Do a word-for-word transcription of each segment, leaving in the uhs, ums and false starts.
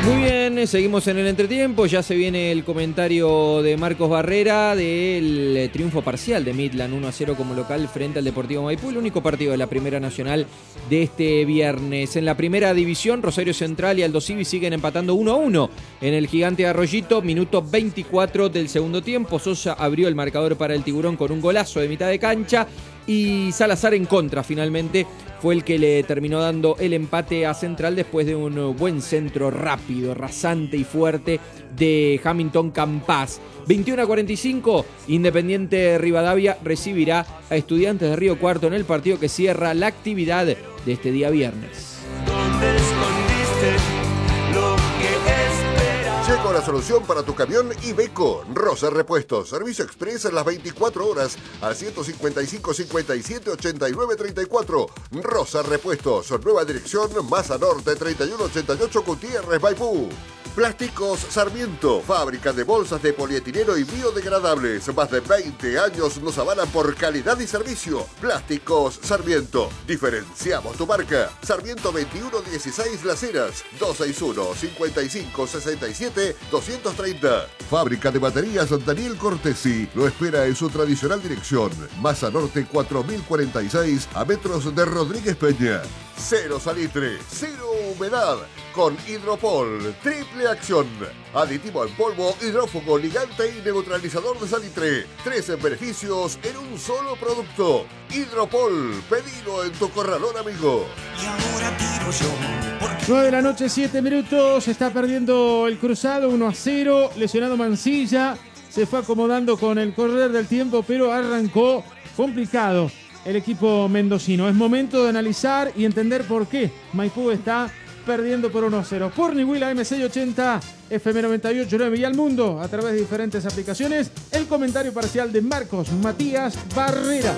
Muy bien, seguimos en el entretiempo, ya se viene el comentario de Marcos Barrera del triunfo parcial de Midland uno a cero como local frente al Deportivo Maipú, el único partido de la Primera Nacional de este viernes. En la Primera División, Rosario Central y Aldo Civi siguen empatando uno a uno en el Gigante de Arroyito, minuto veinticuatro del segundo tiempo. Sosa abrió el marcador para el Tiburón con un golazo de mitad de cancha y Salazar en contra finalmente fue el que le terminó dando el empate a Central después de un buen centro rápido, rasante y fuerte de Hamilton Campás. veintiuno a cuarenta y cinco, Independiente Rivadavia recibirá a Estudiantes de Río Cuarto en el partido que cierra la actividad de este día viernes. ¿Dónde escondiste lo que esperas? Llegó la solución para tu camión Iveco. Rosa Repuestos. Servicio express en las veinticuatro horas al ciento cincuenta y cinco, cincuenta y siete, ochenta y nueve, treinta y cuatro. Rosa Repuestos. Nueva dirección, Maza Norte, treinta y uno ochenta y ocho, Gutiérrez, Maipú. Plásticos Sarmiento, fábrica de bolsas de polietileno y biodegradables. Más de veinte años nos avalan por calidad y servicio. Plásticos Sarmiento, diferenciamos tu marca. Sarmiento veintiuno dieciséis Las Heras, dos seis uno, cinco cinco, seis siete, dos treinta. Fábrica de baterías Daniel Cortesi, lo espera en su tradicional dirección. Maza Norte cuatro mil cuarenta y seis, a metros de Rodríguez Peña. Cero salitre, cero humedad. Con Hidropol, triple acción. Aditivo en polvo, hidrófugo, ligante y neutralizador de salitre. Tres beneficios en un solo producto. Hidropol, pedilo en tu corralón, amigo. Y ahora tiro yo. Porque... nueve de la noche, siete minutos. Está perdiendo el Cruzado uno a cero. Lesionado Mancilla. Se fue acomodando con el correr del tiempo, pero arrancó complicado el equipo mendocino. Es momento de analizar y entender por qué Maipú está perdiendo por uno a cero. Por Niwil A M seiscientos ochenta, F M noventa y ocho punto nueve y al mundo a través de diferentes aplicaciones. El comentario parcial de Marcos Matías Barrera.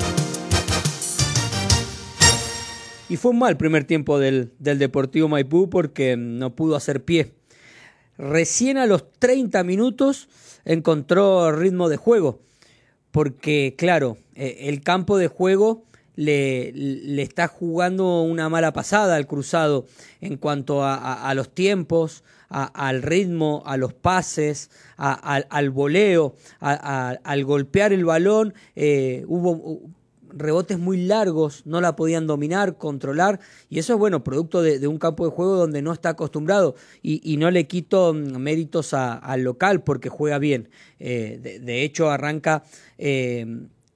Y fue un mal primer tiempo del, del Deportivo Maipú porque no pudo hacer pie. Recién a los treinta minutos encontró ritmo de juego. Porque, claro, el campo de juego le, le está jugando una mala pasada al Cruzado en cuanto a, a, a los tiempos, a, al ritmo, a los pases, a, a, al voleo, a, a, al golpear el balón. Eh, hubo rebotes muy largos, no la podían dominar, controlar, y eso es bueno, producto de, de un campo de juego donde no está acostumbrado, y, y no le quito méritos a, al local porque juega bien. Eh, de, de hecho arranca eh,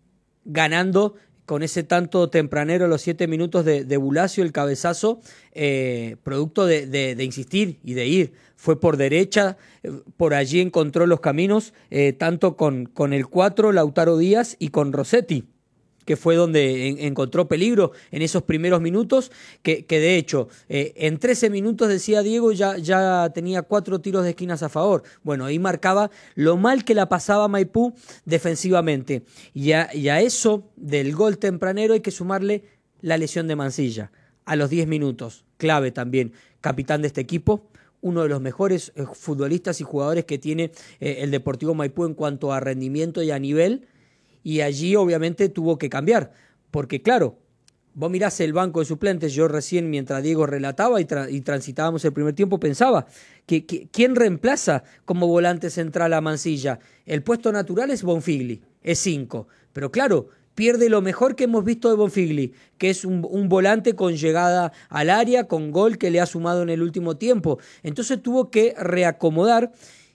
ganando con ese tanto tempranero a los siete minutos de, de Bulacio, el cabezazo, eh, producto de, de, de insistir y de ir. Fue por derecha, eh, por allí encontró los caminos, eh, tanto con, con el cuatro, Lautaro Díaz, y con Rossetti, que fue donde en, encontró peligro en esos primeros minutos, que, que de hecho, eh, en trece minutos, decía Diego, ya, ya tenía cuatro tiros de esquinas a favor. Bueno, ahí marcaba lo mal que la pasaba Maipú defensivamente. Y a, y a eso del gol tempranero hay que sumarle la lesión de Mancilla. A los diez minutos, clave también, capitán de este equipo, uno de los mejores eh, futbolistas y jugadores que tiene eh, el Deportivo Maipú en cuanto a rendimiento y a nivel. Y allí obviamente tuvo que cambiar, porque claro, vos mirás el banco de suplentes, yo recién mientras Diego relataba y, tra- y transitábamos el primer tiempo pensaba, que, que, ¿quién reemplaza como volante central a Mancilla? El puesto natural es Bonfigli, es cinco, pero claro, pierde lo mejor que hemos visto de Bonfigli, que es un, un volante con llegada al área, con gol que le ha sumado en el último tiempo, entonces tuvo que reacomodar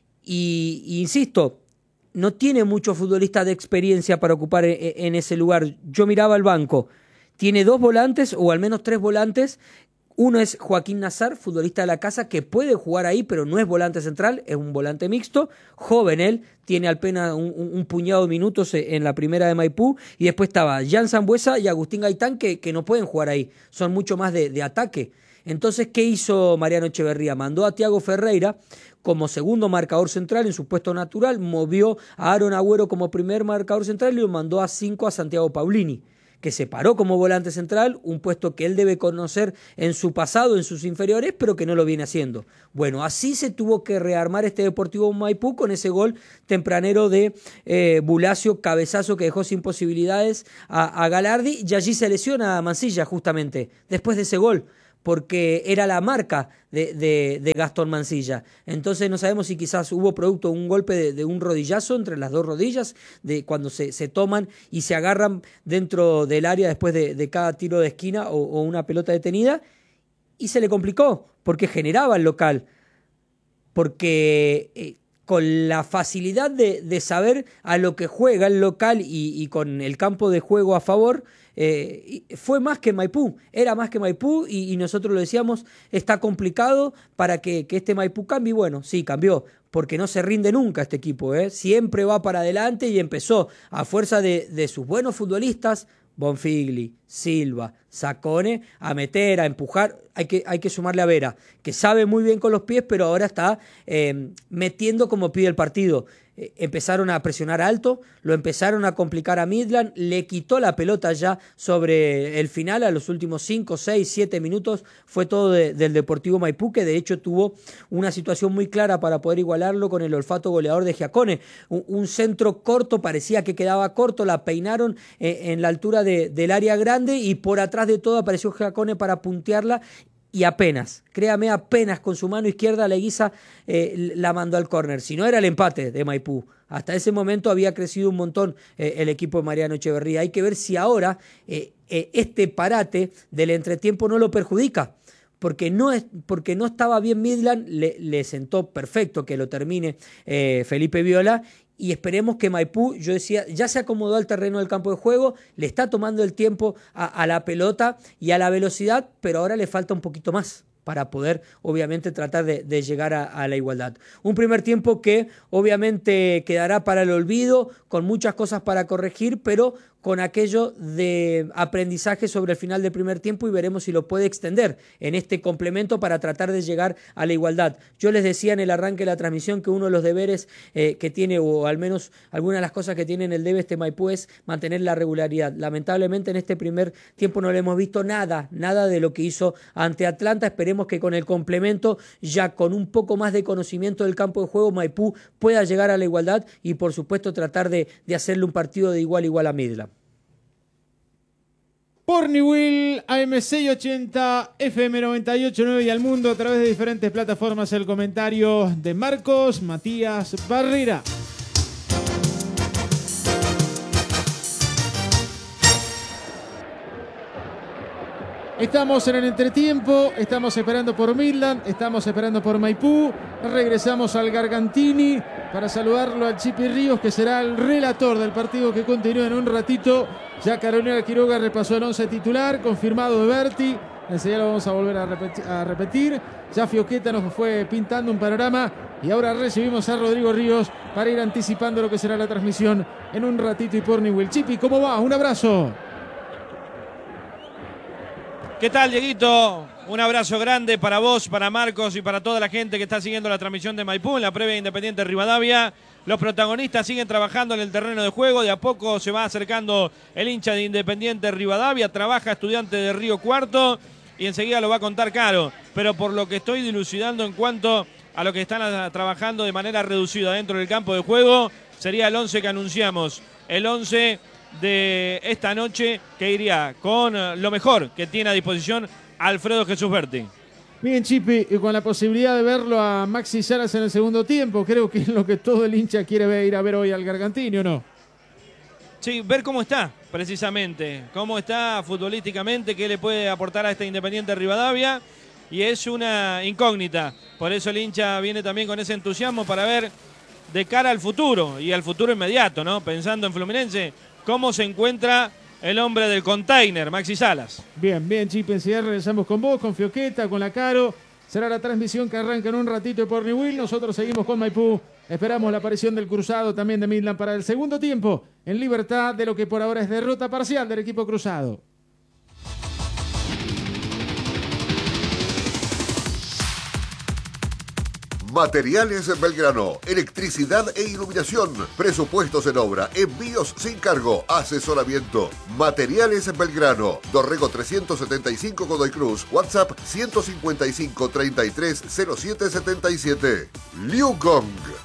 y, y insisto, no tiene muchos futbolistas de experiencia para ocupar en ese lugar. Yo miraba el banco, tiene dos volantes o al menos tres volantes. Uno es Joaquín Nazar, futbolista de la casa, que puede jugar ahí, pero no es volante central, es un volante mixto, joven él, tiene apenas un, un, un puñado de minutos en la primera de Maipú, y después estaba Jan Sambuesa y Agustín Gaitán, que, que no pueden jugar ahí, son mucho más de, de ataque. Entonces, ¿qué hizo Mariano Echeverría? Mandó a Thiago Ferreira como segundo marcador central en su puesto natural, movió a Aaron Agüero como primer marcador central y lo mandó a cinco a Santiago Paulini, que se paró como volante central, un puesto que él debe conocer en su pasado, en sus inferiores, pero que no lo viene haciendo. Bueno, así se tuvo que rearmar este Deportivo Maipú con ese gol tempranero de eh, Bulacio, cabezazo que dejó sin posibilidades a, a Galardi, y allí se lesiona a Mancilla justamente, después de ese gol, porque era la marca de, de, de Gastón Mansilla. Entonces no sabemos si quizás hubo producto un golpe de, de un rodillazo entre las dos rodillas, de cuando se, se toman y se agarran dentro del área después de, de cada tiro de esquina o, o una pelota detenida, y se le complicó, porque generaba el local, porque eh, con la facilidad de, de saber a lo que juega el local y, y con el campo de juego a favor, eh, fue más que Maipú, era más que Maipú y, y nosotros lo decíamos, está complicado para que, que este Maipú cambie. Bueno, sí, cambió, porque no se rinde nunca este equipo, ¿eh? Siempre va para adelante y empezó a fuerza de, de sus buenos futbolistas, Bonfigli, Silva, Sacone, a meter, a empujar. Hay que, hay que sumarle a Vera, que sabe muy bien con los pies, pero ahora está eh, metiendo como pide el partido. Eh, empezaron a presionar alto, lo empezaron a complicar a Midland, le quitó la pelota ya sobre el final, a los últimos cinco, seis, siete minutos, fue todo de, del Deportivo Maipú, que de hecho tuvo una situación muy clara para poder igualarlo con el olfato goleador de Giacone. Un, un centro corto, parecía que quedaba corto, la peinaron eh, en la altura de, del área grande y por atrás de todo apareció Giacone para puntearla. Y apenas, créame, apenas con su mano izquierda Leguiza eh, la mandó al córner. Si no era el empate de Maipú. Hasta ese momento había crecido un montón eh, el equipo de Mariano Echeverría. Hay que ver si ahora eh, eh, este parate del entretiempo no lo perjudica. Porque no, es, porque no estaba bien Midland, le, le sentó perfecto que lo termine eh, Felipe Viola. Y esperemos que Maipú, yo decía, ya se acomodó al terreno del campo de juego, le está tomando el tiempo a, a la pelota y a la velocidad, pero ahora le falta un poquito más para poder, obviamente, tratar de, de llegar a, a la igualdad. Un primer tiempo que, obviamente, quedará para el olvido, con muchas cosas para corregir, pero con aquello de aprendizaje sobre el final del primer tiempo y veremos si lo puede extender en este complemento para tratar de llegar a la igualdad. Yo les decía en el arranque de la transmisión que uno de los deberes eh, que tiene, o al menos alguna de las cosas que tiene en el debe este Maipú es mantener la regularidad. Lamentablemente en este primer tiempo no le hemos visto nada, nada de lo que hizo ante Atlanta. Esperemos que con el complemento, ya con un poco más de conocimiento del campo de juego, Maipú pueda llegar a la igualdad y por supuesto tratar de, de hacerle un partido de igual a igual a Midland. Porniwil, A M seiscientos ochenta, F M noventa y ocho punto nueve y al mundo a través de diferentes plataformas. El comentario de Marcos Matías Barrera. Estamos en el entretiempo, estamos esperando por Midland, estamos esperando por Maipú. Regresamos al Gargantini para saludarlo al Chipi Ríos, que será el relator del partido que continúa en un ratito. Ya Carolina Quiroga repasó el once titular, confirmado de Berti. Enseguida lo vamos a volver a repetir, a repetir. Ya Fioqueta nos fue pintando un panorama y ahora recibimos a Rodrigo Ríos para ir anticipando lo que será la transmisión en un ratito y por Newell. Chipi, ¿cómo va? Un abrazo. ¿Qué tal, Dieguito? Un abrazo grande para vos, para Marcos y para toda la gente que está siguiendo la transmisión de Maipú en la previa Independiente Rivadavia. Los protagonistas siguen trabajando en el terreno de juego. De a poco se va acercando el hincha de Independiente Rivadavia. Trabaja Estudiante de Río Cuarto y enseguida lo va a contar Caro. Pero por lo que estoy dilucidando en cuanto a lo que están trabajando de manera reducida dentro del campo de juego, sería el once que anunciamos. El once de esta noche que iría con lo mejor que tiene a disposición Alfredo Jesús Berti. Bien, Chipi, y con la posibilidad de verlo a Maxi Salas en el segundo tiempo, creo que es lo que todo el hincha quiere ver, ir a ver hoy al Gargantini, ¿o no? Sí, ver cómo está, precisamente, cómo está futbolísticamente, qué le puede aportar a este Independiente Rivadavia, y es una incógnita. Por eso el hincha viene también con ese entusiasmo para ver de cara al futuro, y al futuro inmediato, ¿no? Pensando en Fluminense, cómo se encuentra el hombre del container, Maxi Salas. Bien, bien, Chip, enseguida regresamos con vos, con Fioqueta, con la Caro. Será la transmisión que arranca en un ratito por Newell. Nosotros seguimos con Maipú. Esperamos la aparición del cruzado también de Midland para el segundo tiempo, en libertad de lo que por ahora es derrota parcial del equipo cruzado. Materiales Belgrano, electricidad e iluminación, presupuestos en obra, envíos sin cargo, asesoramiento. Materiales Belgrano, Dorrego trescientos setenta y cinco Godoy Cruz, WhatsApp ciento cincuenta y cinco, treinta y tres, cero siete setenta y siete. Liu Gong,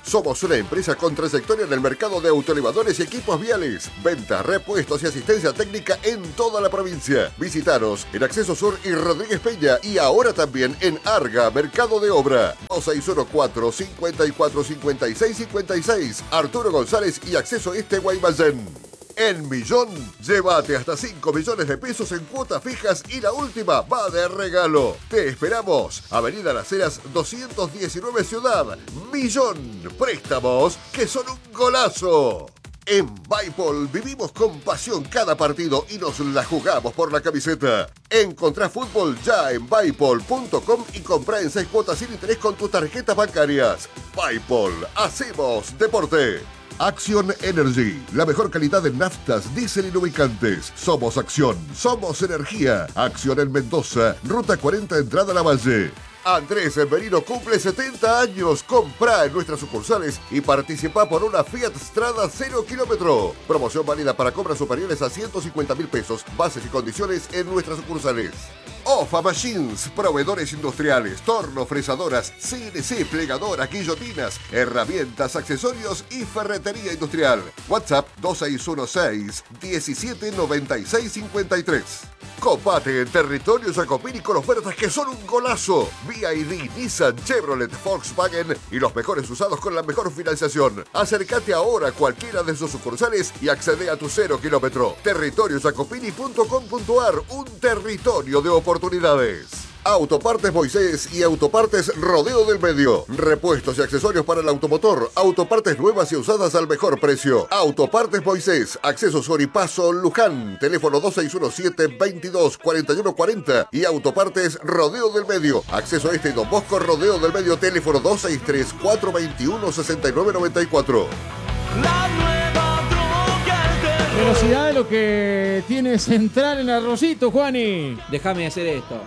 Somos una empresa con trayectoria en el mercado de autoelevadores y equipos viales. Venta, repuestos y asistencia técnica en toda la provincia. Visitanos en Acceso Sur y Rodríguez Peña y ahora también en Arga, Mercado de Obra. dos seis uno cuatro, cinco cuatro, cinco seis cinco seis. Arturo González y Acceso Este Guaymallén. En Millón, llévate hasta cinco millones de pesos en cuotas fijas y la última va de regalo. Te esperamos. Avenida Las Heras doscientos diecinueve Ciudad. Millón. Préstamos que son un golazo. En Bipol vivimos con pasión cada partido y nos la jugamos por la camiseta. Encontrá fútbol ya en bipol punto com y comprá en seis cuotas sin interés con tus tarjetas bancarias. Bipol, hacemos deporte. Action Energy, la mejor calidad de naftas, diésel y lubricantes. Somos Acción, somos energía. Acción en Mendoza, Ruta cuarenta, entrada a la Valle. Andrés Merino cumple setenta años. Comprá en nuestras sucursales y participa por una Fiat Strada cero kilómetro. Promoción válida para compras superiores a ciento cincuenta mil pesos. Bases y condiciones en nuestras sucursales. Ofa Machines, proveedores industriales, torno, fresadoras, C N C, plegadoras, guillotinas, herramientas, accesorios y ferretería industrial. WhatsApp dos seis uno seis, diecisiete noventa y seis cincuenta y tres. Copate en territorio Jacopini con ofertas que son un golazo. B I D, Nissan, Chevrolet, Volkswagen y los mejores usados con la mejor financiación. Acércate ahora a cualquiera de sus sucursales y accede a tu cero kilómetro. territorio jacopini punto com punto ar, un territorio de oportunidades. Autopartes Moisés y Autopartes Rodeo del Medio. Repuestos y accesorios para el automotor. Autopartes nuevas y usadas al mejor precio. Autopartes Moisés. Acceso Sur y Paso Luján. Teléfono dos seis uno siete, veintidós, cuarenta y uno cuarenta. Y Autopartes Rodeo del Medio. Acceso Este y Don Bosco Rodeo del Medio. Teléfono dos seis tres, cuatro veintiuno, sesenta y nueve noventa y cuatro. La nueva droga del Velocidad de lo que tiene Central en Arrocito, Juani. Déjame hacer esto.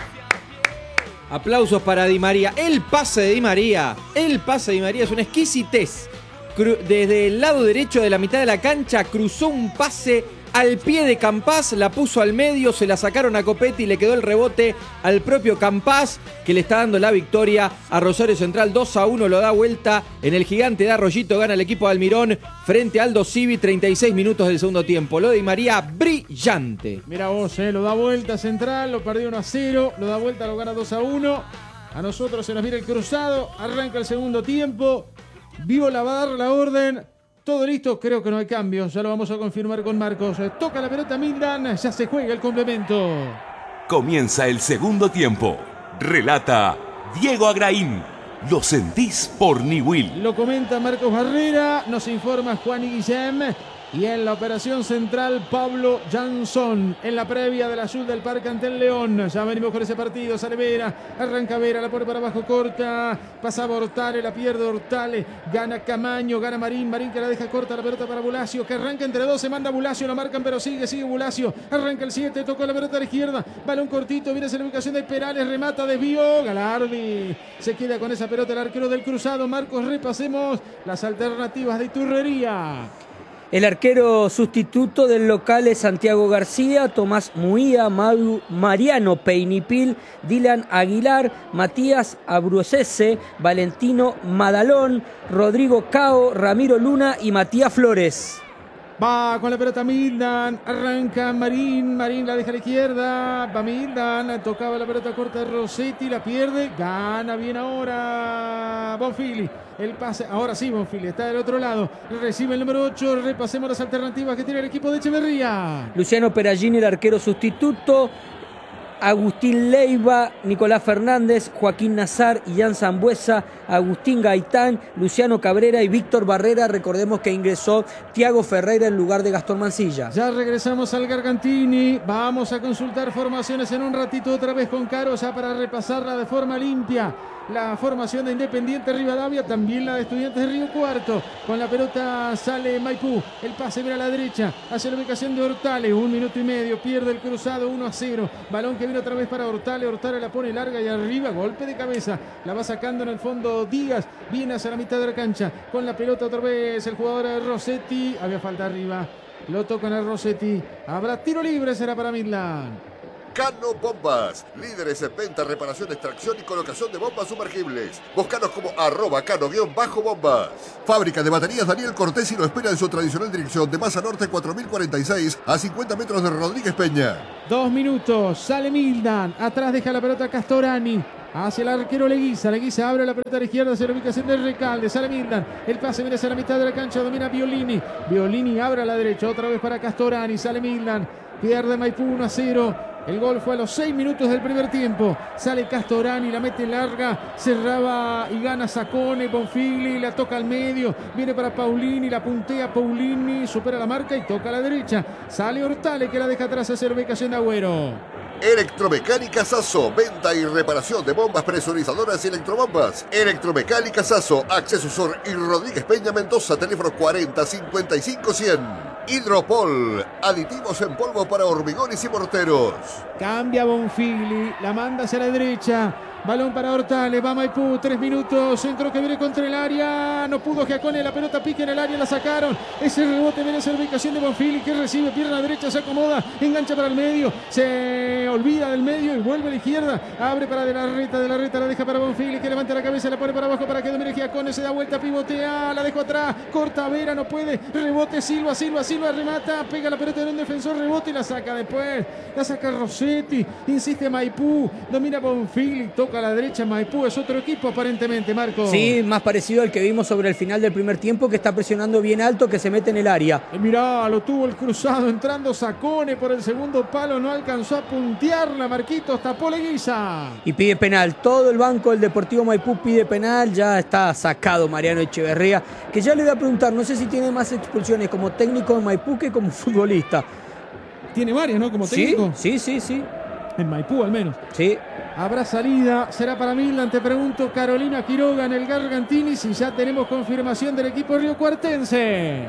Aplausos para Di María. El pase de Di María. El pase de Di María es una exquisitez. Cru- desde el lado derecho de la mitad de la cancha cruzó un pase al pie de Campás, la puso al medio, se la sacaron a Copetti y le quedó el rebote al propio Campás, que le está dando la victoria a Rosario Central. dos a uno, lo da vuelta en el gigante de Arroyito, gana el equipo de Almirón frente a Aldo Civi, treinta y seis minutos del segundo tiempo. Lo de Di María, brillante. Mira vos, eh, lo da vuelta Central, lo perdió uno a cero, lo da vuelta, lo gana dos a uno. A nosotros se nos viene el cruzado, arranca el segundo tiempo. Vivo la va a dar la orden. Todo listo, creo que no hay cambios. Ya lo vamos a confirmar con Marcos. Toca la pelota Mildan, ya se juega el complemento. Comienza el segundo tiempo. Relata Diego Agraín. Lo sentís por Niwil. Lo comenta Marcos Barrera, nos informa Juan y Guillem. Y en la operación central, Pablo Jansson. En la previa del azul del Parque ante el León. Ya venimos con ese partido. Sale Vera. Arranca Vera. La pone para abajo. Corta. Pasaba Hortale. La pierde Hortale. Gana Camaño. Gana Marín. Marín que la deja corta. La pelota para Bulacio. Que arranca entre dos. Se manda Bulacio. La marcan pero sigue. Sigue Bulacio. Arranca el siete. Tocó la pelota a la izquierda. Balón cortito. Viene hacia la ubicación de Perales. Remata. Desvío. Galardi. Se queda con esa pelota el arquero del cruzado. Marcos, repasemos las alternativas de Iturrería. El arquero sustituto del local es Santiago García, Tomás Muía, Madu, Mariano Peinipil, Dylan Aguilar, Matías Abrucese, Valentino Madalón, Rodrigo Cao, Ramiro Luna y Matías Flores. Va con la pelota Mildan, arranca Marín, Marín la deja a la izquierda, va Mildan, tocaba la pelota corta de Rossetti, la pierde, gana bien ahora Bonfili, el pase, ahora sí Bonfili, está del otro lado, recibe el número ocho, repasemos las alternativas que tiene el equipo de Echeverría. Luciano Peragini, el arquero sustituto, Agustín Leiva, Nicolás Fernández, Joaquín Nazar, Ian Zambuesa, Agustín Gaitán, Luciano Cabrera y Víctor Barrera. Recordemos que ingresó Thiago Ferreira en lugar de Gastón Mancilla. Ya regresamos al Gargantini. Vamos a consultar formaciones en un ratito otra vez con Caro, ya para repasarla de forma limpia. La formación de Independiente Rivadavia, también la de Estudiantes de Río Cuarto. Con la pelota sale Maipú. El pase viene a la derecha, hacia la ubicación de Hortale. Un minuto y medio, pierde el cruzado, uno a cero. Balón que viene otra vez para Hortale. Hortale la pone larga y arriba, golpe de cabeza. La va sacando en el fondo Díaz. Viene hacia la mitad de la cancha. Con la pelota otra vez el jugador Rossetti. Había falta arriba. Lo tocan a Rossetti. Habrá tiro libre, será para Midland. Cano Bombas. Líderes en venta, reparación, extracción y colocación de bombas sumergibles. Búscanos como arroba cano-bombas. Fábrica de baterías Daniel Cortés y lo espera en su tradicional dirección de Masa Norte cuatro mil cuarenta y seis a cincuenta metros de Rodríguez Peña. Dos minutos, sale Mildan, atrás deja la pelota Castorani. Hacia el arquero Leguiza, Leguiza abre la pelota a la izquierda hacia la ubicación del Recalde, sale Mildan, el pase viene hacia la mitad de la cancha, domina Violini, Violini abre a la derecha, otra vez para Castorani, sale Mildan, pierde Maipú uno a cero, el gol fue a los seis minutos del primer tiempo, sale Castorani, la mete larga, cerraba y gana Sacone, Bonfigli, la toca al medio, viene para Paulini, la puntea Paulini, supera la marca y toca a la derecha, sale Hortale que la deja atrás hacia la ubicación de Agüero. Electromecánica Sasso, venta y reparación de bombas presurizadoras y electrobombas. Electromecánica Sasso, Acceso Sur y Rodríguez Peña Mendoza, teléfono cuarenta cincuenta y cinco cien. Hidropol, aditivos en polvo para hormigones y morteros. Cambia Bonfigli, la manda hacia la derecha. Balón para Hortale, va Maipú, tres minutos, centro que viene contra el área, no pudo Giacone, la pelota pique en el área, la sacaron, ese rebote viene a la ubicación de Bonfigli que recibe, pierna derecha, se acomoda, engancha para el medio, se olvida del medio y vuelve a la izquierda, abre para De la Reta, De la Reta la deja para Bonfigli que levanta la cabeza, la pone para abajo para que domine Giacone, se da vuelta, pivotea, la dejó atrás, corta Vera, no puede, rebote Silva, Silva, Silva remata, pega la pelota en un defensor, rebote y la saca después, la saca Rossetti, insiste Maipú, domina Bonfigli, toca a la derecha Maipú, es otro equipo aparentemente, Marco. Sí, más parecido al que vimos sobre el final del primer tiempo, que está presionando bien alto, que se mete en el área. Eh, mirá, lo tuvo el cruzado, entrando Sacone por el segundo palo, no alcanzó a puntearla, Marquitos, tapó Leguiza. Y pide penal, todo el banco del Deportivo Maipú pide penal, ya está sacado Mariano Echeverría, que ya le voy a preguntar, no sé si tiene más expulsiones como técnico de Maipú que como futbolista. Tiene varias, ¿no? Como técnico. Sí, sí, sí, sí. En Maipú al menos. Sí. Habrá salida, será para Mildan, te pregunto, Carolina Quiroga en el Gargantini, si ya tenemos confirmación del equipo riocuartense.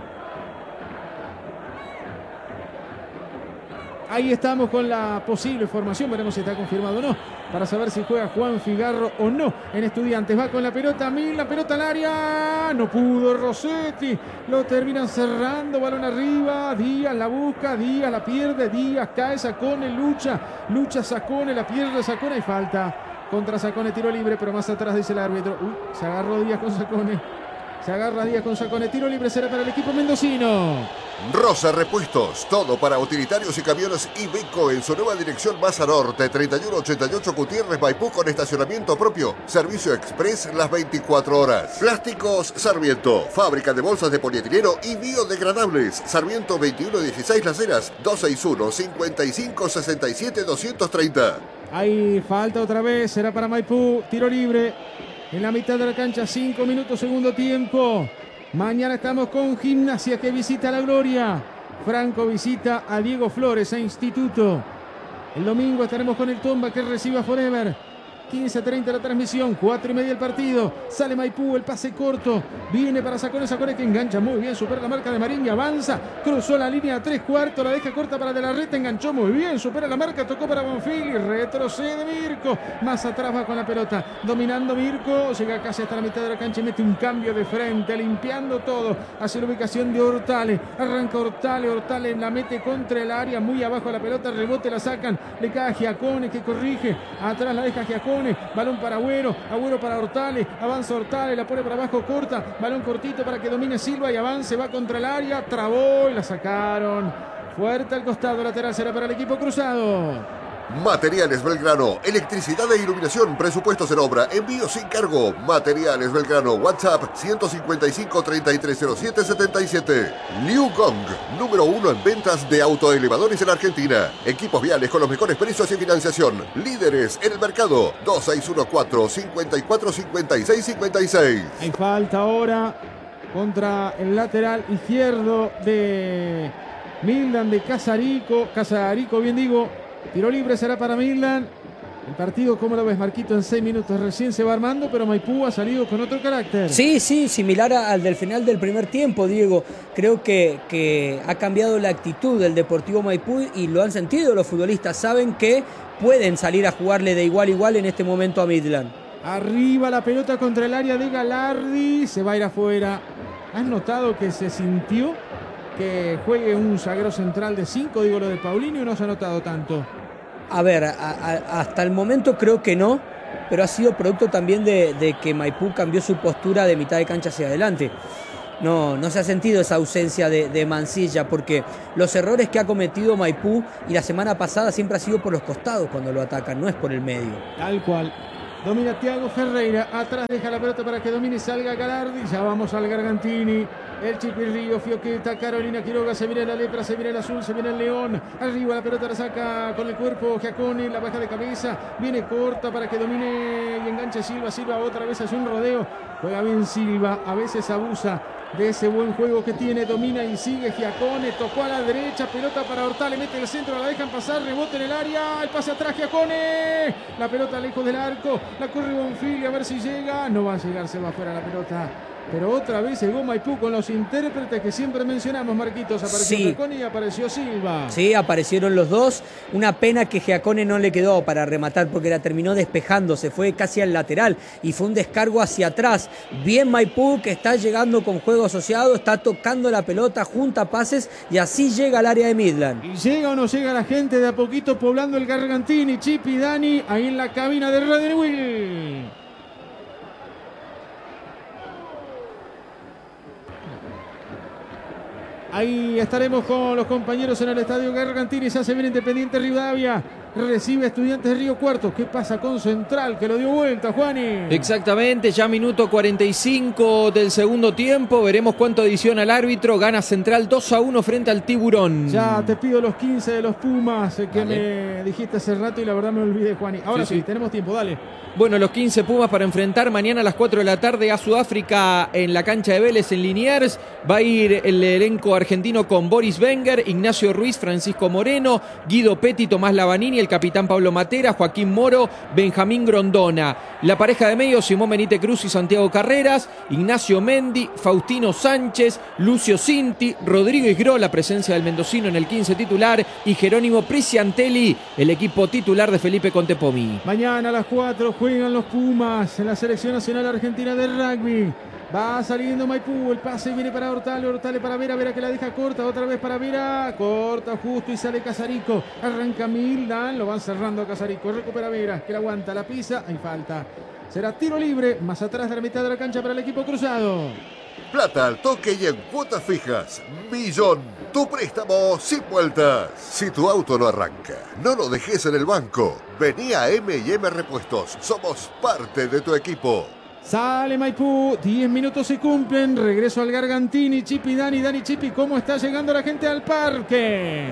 Ahí estamos con la posible formación, veremos si está confirmado o no, para saber si juega Juan Figarro o no en Estudiantes. Va con la pelota, Mildan, pelota al área, no pudo Rossetti, lo terminan cerrando, balón arriba, Díaz la busca, Díaz la pierde, Díaz cae, Sacone, lucha, lucha Sacone, la pierde Sacone y falta contra Sacone, tiro libre, pero más atrás dice el árbitro. Uy, se agarró Díaz con Sacone, se agarra Díaz con Sacone, tiro libre será para el equipo mendocino. Rosa Repuestos, todo para utilitarios y camiones Iveco en su nueva dirección Masa Norte, treinta y uno ochenta y ocho Gutiérrez, Maipú, con estacionamiento propio, servicio express las veinticuatro horas. Plásticos Sarmiento, fábrica de bolsas de polietileno y biodegradables. Sarmiento veintiuno dieciséis Las Heras, dos seis uno, cincuenta y cinco sesenta y siete, doscientos treinta. Ahí falta otra vez, será para Maipú, tiro libre en la mitad de la cancha, cinco minutos, segundo tiempo. Mañana estamos con Gimnasia que visita La Gloria. Franco visita a Diego Flores a Instituto. El domingo estaremos con el Tomba que recibe a Forever. quince treinta la transmisión, cuatro y media el partido. Sale Maipú, el pase corto. Viene para Sacone, Sacone que engancha muy bien, supera la marca de Marín y avanza. Cruzó la línea a tres cuartos, la deja corta para De la Reta, enganchó muy bien, supera la marca, tocó para Bonfigli, retrocede Mirko. Más atrás va con la pelota, dominando Mirko, llega casi hasta la mitad de la cancha y mete un cambio de frente, limpiando todo hacia la ubicación de Hortale. Arranca Hortale, Hortale la mete contra el área, muy abajo la pelota, rebote, la sacan, le cae a Giacone que corrige, atrás la deja Giacone. Balón para Agüero, Agüero para Hortale, avanza Hortale, la pone para abajo, corta, balón cortito para que domine Silva y avance, va contra el área, trabó y la sacaron. Fuerte al costado, lateral será para el equipo cruzado. Materiales Belgrano, electricidad e iluminación, presupuestos en obra, envío sin cargo. Materiales Belgrano, WhatsApp ciento cincuenta y cinco, treinta y tres cero siete, setenta y siete. Liu Gong, número uno en ventas de autoelevadores en Argentina. Equipos viales con los mejores precios y financiación. Líderes en el mercado. dos seis uno cuatro, cinco cuatro, cinco seis cinco seis. Hay falta ahora contra el lateral izquierdo de Mildan de Casarico. Casarico, bien digo. Tiro libre será para Mildan. El partido, ¿cómo lo ves, Marquito? En seis minutos recién se va armando, pero Maipú ha salido con otro carácter. Sí, sí, similar al del final del primer tiempo, Diego. Creo que, que ha cambiado la actitud del Deportivo Maipú y lo han sentido los futbolistas. Saben que pueden salir a jugarle de igual a igual en este momento a Midland. Arriba la pelota contra el área de Galardi. Se va a ir afuera. ¿Has notado que se sintió que juegue un zaguero central de cinco? Digo, lo de Paulino, y no se ha notado tanto. A ver, a, a, hasta el momento creo que no, pero ha sido producto también de, de que Maipú cambió su postura de mitad de cancha hacia adelante. No, no se ha sentido esa ausencia de, de Mansilla, porque los errores que ha cometido Maipú y la semana pasada siempre ha sido por los costados cuando lo atacan, no es por el medio. Tal cual. Domina Thiago Ferreira, atrás deja la pelota para que domine y salga Galardi. Ya vamos al Gargantini, el Chipirrío, Fioqueta, Carolina Quiroga, se viene la lepra, se viene el azul, se viene el león. Arriba la pelota la saca con el cuerpo Giacone, la baja de cabeza, viene corta para que domine y enganche Silva. Silva otra vez hace un rodeo, juega bien Silva, a veces abusa de ese buen juego que tiene, domina y sigue Giacone, tocó a la derecha, pelota para Hortal, mete el centro, la dejan pasar, rebote en el área, el pase atrás Giacone, la pelota lejos del arco, la corre Bonfili a ver si llega, no va a llegar, se va afuera la pelota. Pero otra vez llegó Maipú con los intérpretes que siempre mencionamos, Marquitos. Apareció sí. Giacone y apareció Silva. Sí, aparecieron los dos. Una pena que Giacone no le quedó para rematar porque la terminó despejando. Se fue casi al lateral y fue un descargo hacia atrás. Bien Maipú, que está llegando con juego asociado, está tocando la pelota, junta pases y así llega al área de Midland. ¿Y llega o no llega la gente de a poquito poblando el Gargantini? Chip y Dani ahí en la cabina de Radio Will. Ahí estaremos con los compañeros en el estadio Gargantini. Se hace bien Independiente Rivadavia. Recibe a Estudiantes de Río Cuarto. ¿Qué pasa con Central? Que lo dio vuelta, Juani. Exactamente, ya minuto cuarenta y cinco del segundo tiempo. Veremos cuánto adiciona el árbitro. Gana Central dos a uno frente al Tiburón. Ya te pido los quince de los Pumas que Dale. me dijiste hace rato y la verdad me olvidé, Juani. Ahora sí, sí, sí, tenemos tiempo, dale. Bueno, los quince Pumas para enfrentar mañana a las cuatro de la tarde a Sudáfrica en la cancha de Vélez en Liniers. Va a ir el elenco argentino con Boris Wenger, Ignacio Ruiz, Francisco Moreno, Guido Petti, Tomás Lavanini, el capitán Pablo Matera, Joaquín Moro, Benjamín Grondona. La pareja de medio, Simón Benítez Cruz y Santiago Carreras, Ignacio Mendi, Faustino Sánchez, Lucio Cinti, Rodrigo Isgró, la presencia del mendocino en el quince titular, y Jerónimo Prisiantelli, el equipo titular de Felipe Contepomi. Mañana a las cuatro juegan los Pumas en la Selección Nacional Argentina de Rugby. Va saliendo Maipú, el pase viene para Hortale, Hortale para Vera, Vera que la deja corta, otra vez para Vera, corta justo y sale Casarico, arranca Mildan, lo van cerrando a Casarico, recupera Vera, que la aguanta, la pisa, hay falta. Será tiro libre, más atrás de la mitad de la cancha para el equipo cruzado. Plata al toque y en cuotas fijas. Millón, tu préstamo sin vueltas. Si tu auto no arranca, no lo dejes en el banco. Vení a eme y eme Repuestos, somos parte de tu equipo. Sale Maipú, diez minutos se cumplen, regreso al Gargantini, Chipi, Dani, Dani, Chipi, ¿cómo está llegando la gente al parque?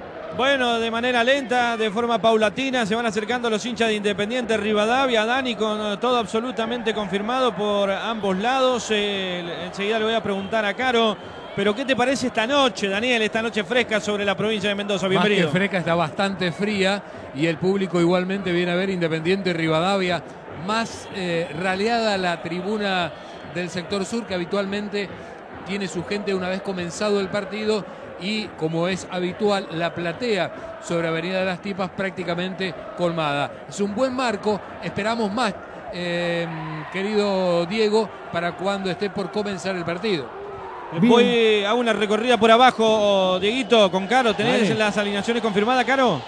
Bueno, de manera lenta, de forma paulatina, se van acercando los hinchas de Independiente Rivadavia. Dani, con todo absolutamente confirmado por ambos lados. Eh, enseguida le voy a preguntar a Caro, pero ¿qué te parece esta noche, Daniel, esta noche fresca sobre la provincia de Mendoza? Bienvenido. Más que fresca, está bastante fría y el público igualmente viene a ver Independiente Rivadavia. Más eh, raleada la tribuna del sector sur, que habitualmente tiene su gente una vez comenzado el partido, y como es habitual, la platea sobre Avenida de las Tipas prácticamente colmada. Es un buen marco, esperamos más, eh, querido Diego, para cuando esté por comenzar el partido. Bien. Voy a una recorrida por abajo, Dieguito, con Caro. ¿Tenés vale. las alineaciones confirmadas, Caro?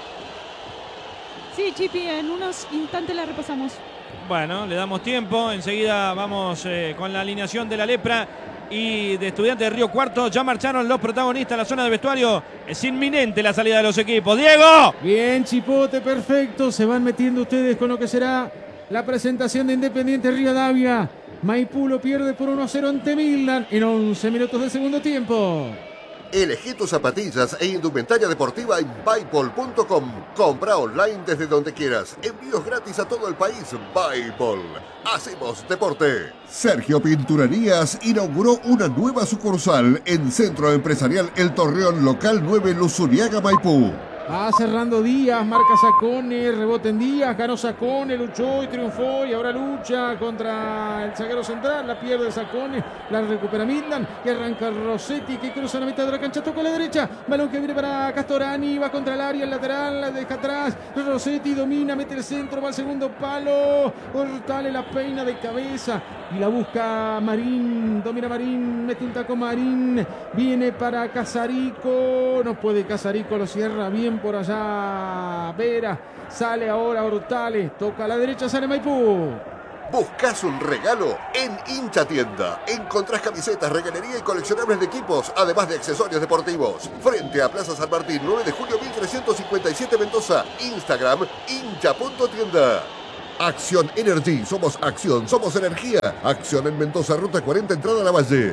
Sí, Chipi, en unos instantes la repasamos. Bueno, le damos tiempo. Enseguida vamos eh, con la alineación de la Lepra y de Estudiantes de Río Cuarto. Ya marcharon los protagonistas a la zona de vestuario. Es inminente la salida de los equipos. ¡Diego! Bien, Chipote, perfecto. Se van metiendo ustedes con lo que será la presentación de Independiente Rivadavia. Maipú lo pierde por uno a cero ante Mildan en once minutos del segundo tiempo. Elegí tus zapatillas e indumentaria deportiva en Buypol punto com. Compra online desde donde quieras. Envíos gratis a todo el país. Buypol. Hacemos deporte. Sergio Pinturerías inauguró una nueva sucursal en Centro Empresarial El Torreón, local nueve, Luzuriaga, Maipú. Va cerrando Díaz, marca Sacone, rebote en Díaz, ganó Sacone, luchó y triunfó y ahora lucha contra el zaguero central, la pierde Sacone, la recupera Midland y arranca Rossetti que cruza la mitad de la cancha, toca a la derecha, balón que viene para Castorani, va contra el área, el lateral, la deja atrás, Rossetti domina, mete el centro, va al segundo palo, Hortale la peina de cabeza y la busca Marín, domina Marín, mete un taco Marín, viene para Casarico, no puede Casarico, lo cierra bien por allá Vera. Sale ahora Hortales. Toca a la derecha, sale Maipú. ¿Buscas un regalo? En Hincha Tienda encontrás camisetas, regalería y coleccionables de equipos, además de accesorios deportivos. Frente a Plaza San Martín, nueve de julio mil trescientos cincuenta y siete Mendoza. Instagram, hincha punto tienda. Acción Energy, somos acción, somos energía. Acción en Mendoza, ruta cuarenta, entrada a la Valle.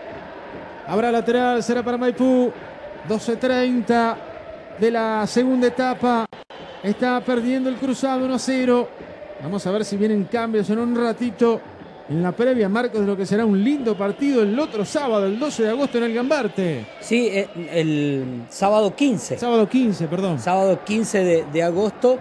Habrá lateral, será para Maipú. doce treinta de la segunda etapa. Está perdiendo el Cruzado uno a cero. Vamos a ver si vienen cambios en un ratito. En la previa, Marcos, de lo que será un lindo partido el otro sábado, el doce de agosto en el Gambarte. Sí, el sábado quince. Sábado quince, perdón. Sábado quince de, de agosto.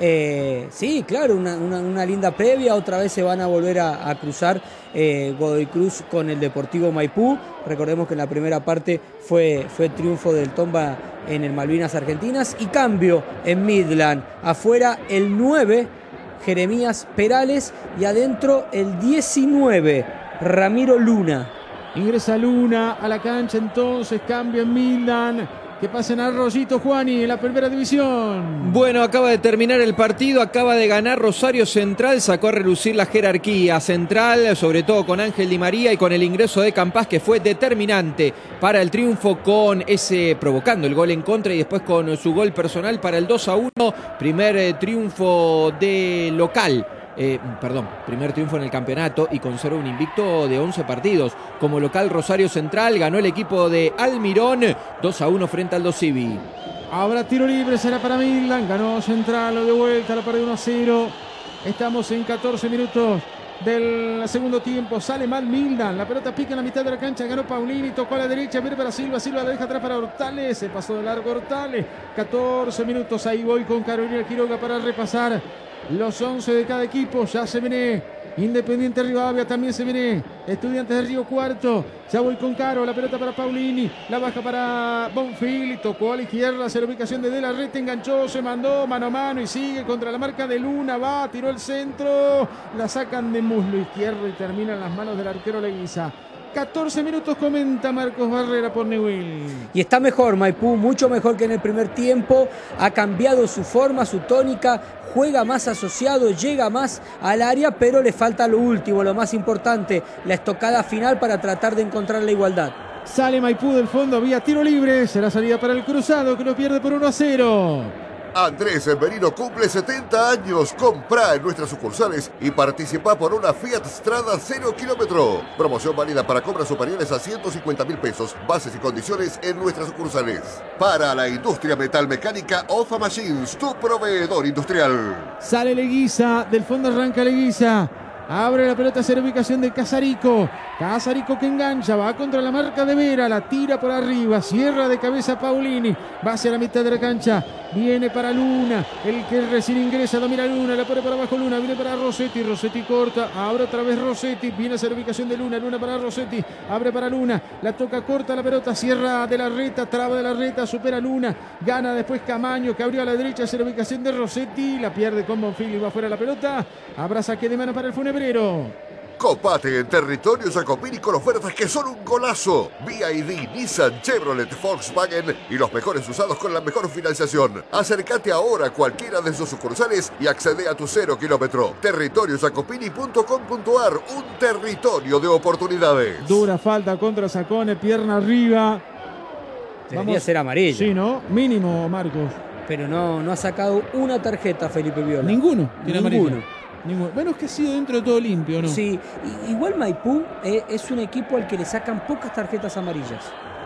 Eh, sí, claro, una, una, una linda previa. Otra vez se van a volver a, a cruzar eh, Godoy Cruz con el Deportivo Maipú. Recordemos que en la primera parte fue, fue triunfo del Tomba en el Malvinas Argentinas. Y cambio en Midland. Afuera el nueve, Jeremías Perales, y adentro el diecinueve, Ramiro Luna. Ingresa Luna a la cancha, entonces cambio en Midland. Que pasen a Arroyito, Juani, en la primera división. Bueno, acaba de terminar el partido, acaba de ganar Rosario Central, sacó a relucir la jerarquía Central, sobre todo con Ángel Di María y con el ingreso de Campás, que fue determinante para el triunfo, con ese provocando el gol en contra y después con su gol personal para el dos a uno, primer eh, triunfo de local. Eh, perdón, primer triunfo en el campeonato y conserva un invicto de once partidos. Como local, Rosario Central ganó el equipo de Almirón dos a uno frente al Aldo Civi. Habrá tiro libre, será para Midland. Ganó Central, lo de vuelta, la perdió uno a cero. Estamos en catorce minutos del segundo tiempo. Sale mal Midland, la pelota pica en la mitad de la cancha. Ganó Paulini, tocó a la derecha, viene para Silva, Silva la deja atrás para Hortales. Se pasó de largo Hortales. catorce minutos, ahí voy con Carolina Quiroga para repasar los once de cada equipo. Ya se viene Independiente Rivadavia, también se viene Estudiantes de Río Cuarto. Ya voy con Caro, la pelota para Paulini, la baja para Bonfil, tocó a la izquierda hacia la ubicación de De la Reta, enganchó, se mandó mano a mano y sigue contra la marca de Luna, va, tiró el centro, la sacan de muslo izquierdo y termina en las manos del arquero Leguiza. catorce minutos, comenta Marcos Barrera por Newell. Y está mejor Maipú, mucho mejor que en el primer tiempo. Ha cambiado su forma, su tónica, juega más asociado, llega más al área, pero le falta lo último, lo más importante, la estocada final para tratar de encontrar la igualdad. Sale Maipú del fondo, vía tiro libre, será salida para el Cruzado, que lo pierde por uno a cero. Andrés Merino cumple setenta años. Comprá en nuestras sucursales y participa por una Fiat Strada cero kilómetro. Promoción válida para compras superiores a ciento cincuenta mil pesos. Bases y condiciones en nuestras sucursales. Para la industria metalmecánica, Ofa Machines, tu proveedor industrial. Sale Leguiza, del fondo arranca Leguiza. Abre la pelota hacia la ubicación de Casarico. Casarico que engancha, va contra la marca de Vera, la tira por arriba, cierra de cabeza Paulini, va hacia la mitad de la cancha, viene para Luna, el que recién ingresa, domina Luna, la pone para abajo Luna, viene para Rossetti, Rossetti corta, abre otra vez Rossetti, viene hacia la ubicación de Luna, Luna para Rossetti, abre para Luna, la toca corta la pelota, cierra de la Reta, traba de la Reta, supera Luna, gana después Camaño, que abrió a la derecha hacia la ubicación de Rossetti, la pierde con Bonfili, va fuera la pelota, habrá saque de mano para el Funebrero. Copate en territorio Jacopini con ofertas que son un golazo. B Y D, Nissan, Chevrolet, Volkswagen y los mejores usados con la mejor financiación. Acércate ahora a cualquiera de sus sucursales y accede a tu cero kilómetro. territorio jacopini punto com punto ar, un territorio de oportunidades. Dura falta contra Sacone, pierna arriba. Debería Vamos. ser amarilla. Sí, ¿no? Mínimo, Marcos. Pero no, no ha sacado una tarjeta Felipe Viola. Ninguno. Tiene Ninguno. amarilla. Ninguno. Bueno, es que ha sido dentro de todo limpio, ¿no? Sí, y- igual Maipú eh, es un equipo al que le sacan pocas tarjetas amarillas.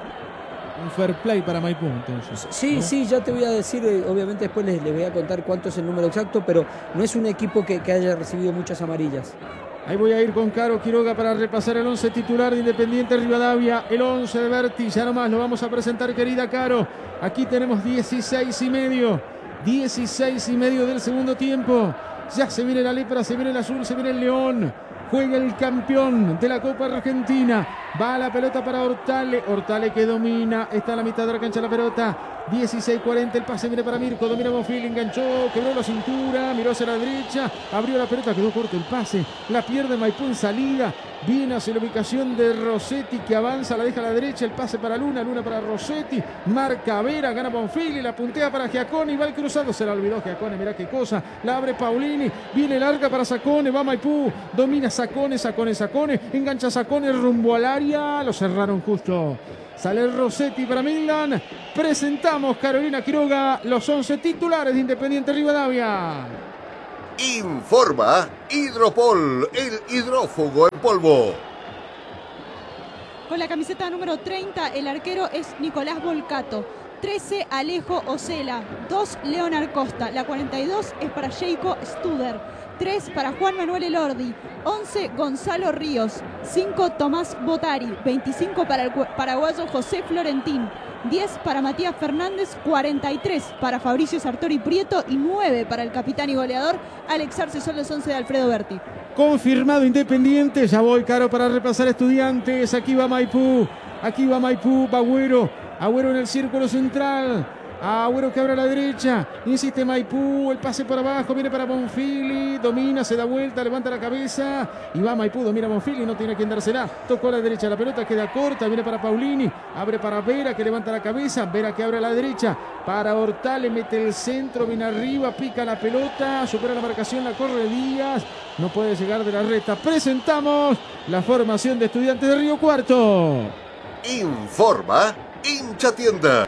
Un fair play para Maipú, entonces. Sí, ¿no? sí, ya te voy a decir, eh, obviamente después les, les voy a contar cuánto es el número exacto, pero no es un equipo que, que haya recibido muchas amarillas. Ahí voy a ir con Caro Quiroga para repasar el once titular de Independiente Rivadavia, el once de Berti, ya nomás lo vamos a presentar, querida Caro. Aquí tenemos dieciséis y medio, dieciséis y medio del segundo tiempo. Ya se viene la lepra, se viene el azul, se viene el león. Juega el campeón de la Copa Argentina. Va la pelota para Hortale. Hortale que domina. Está a la mitad de la cancha la pelota. dieciséis cuarenta. El pase viene para Mirko. Domina Bonfil. Enganchó. Quebró la cintura. Miró hacia la derecha. Abrió la pelota. Quedó corto el pase. La pierde Maipú en salida. Viene hacia la ubicación de Rossetti, que avanza, la deja a la derecha, el pase para Luna, Luna para Rossetti, marca Vera, gana Bonfili, la puntea para Giacone, va el cruzado, se la olvidó Giacone, mirá qué cosa, la abre Paulini, viene larga para Sacone, va Maipú, domina Sacone, Sacone, Sacone, engancha Sacone rumbo al área, lo cerraron justo. Sale Rossetti para Milan. Presentamos, Carolina Quiroga, los once titulares de Independiente Rivadavia. Informa Hidropol, el hidrófugo en polvo. Con la camiseta número treinta, el arquero es Nicolás Volcato. trece, Alejo Ocela. dos, Leonard Costa. La cuarenta y dos es para Jacob Studer. tres para Juan Manuel Elordi. once, Gonzalo Ríos. cinco, Tomás Botari. veinticinco para el paraguayo José Florentín. diez para Matías Fernández. cuarenta y tres para Fabricio Sartori Prieto. Y nueve para el capitán y goleador Alex Arce. Son los once de Alfredo Berti. Confirmado Independiente. Ya voy, Caro, para repasar Estudiantes. Aquí va Maipú. Aquí va Maipú. Va Agüero. Agüero en el círculo central. Agüero que abre a la derecha, insiste Maipú, el pase por abajo, viene para Bonfili, domina, se da vuelta, levanta la cabeza y va Maipú, domina Bonfili, no tiene quien dársela, tocó a la derecha, la pelota queda corta, viene para Paulini, abre para Vera que levanta la cabeza, Vera que abre a la derecha, para Hortale, mete el centro, viene arriba, pica la pelota, supera la marcación, la corre Díaz, no puede llegar de la reta. Presentamos la formación de Estudiantes de Río Cuarto. Informa Hincha Tienda.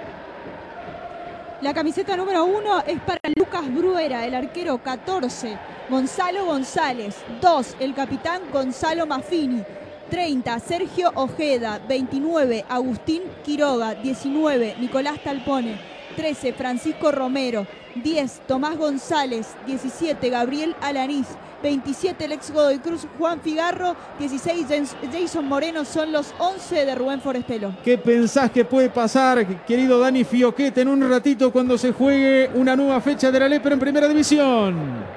La camiseta número uno es para Lucas Bruera, el arquero. catorce, Gonzalo González. dos, el capitán Gonzalo Maffini. treinta, Sergio Ojeda. veintinueve, Agustín Quiroga. diecinueve, Nicolás Talpone. trece, Francisco Romero. diez, Tomás González. diecisiete, Gabriel Alanís. veintisiete, Lex Godoy Cruz, Juan Figarro. dieciséis, Jason Moreno. Son los once de Rubén Forestelo. ¿Qué pensás que puede pasar, querido Dani Fioquete, en un ratito cuando se juegue una nueva fecha de la Lepra en Primera División?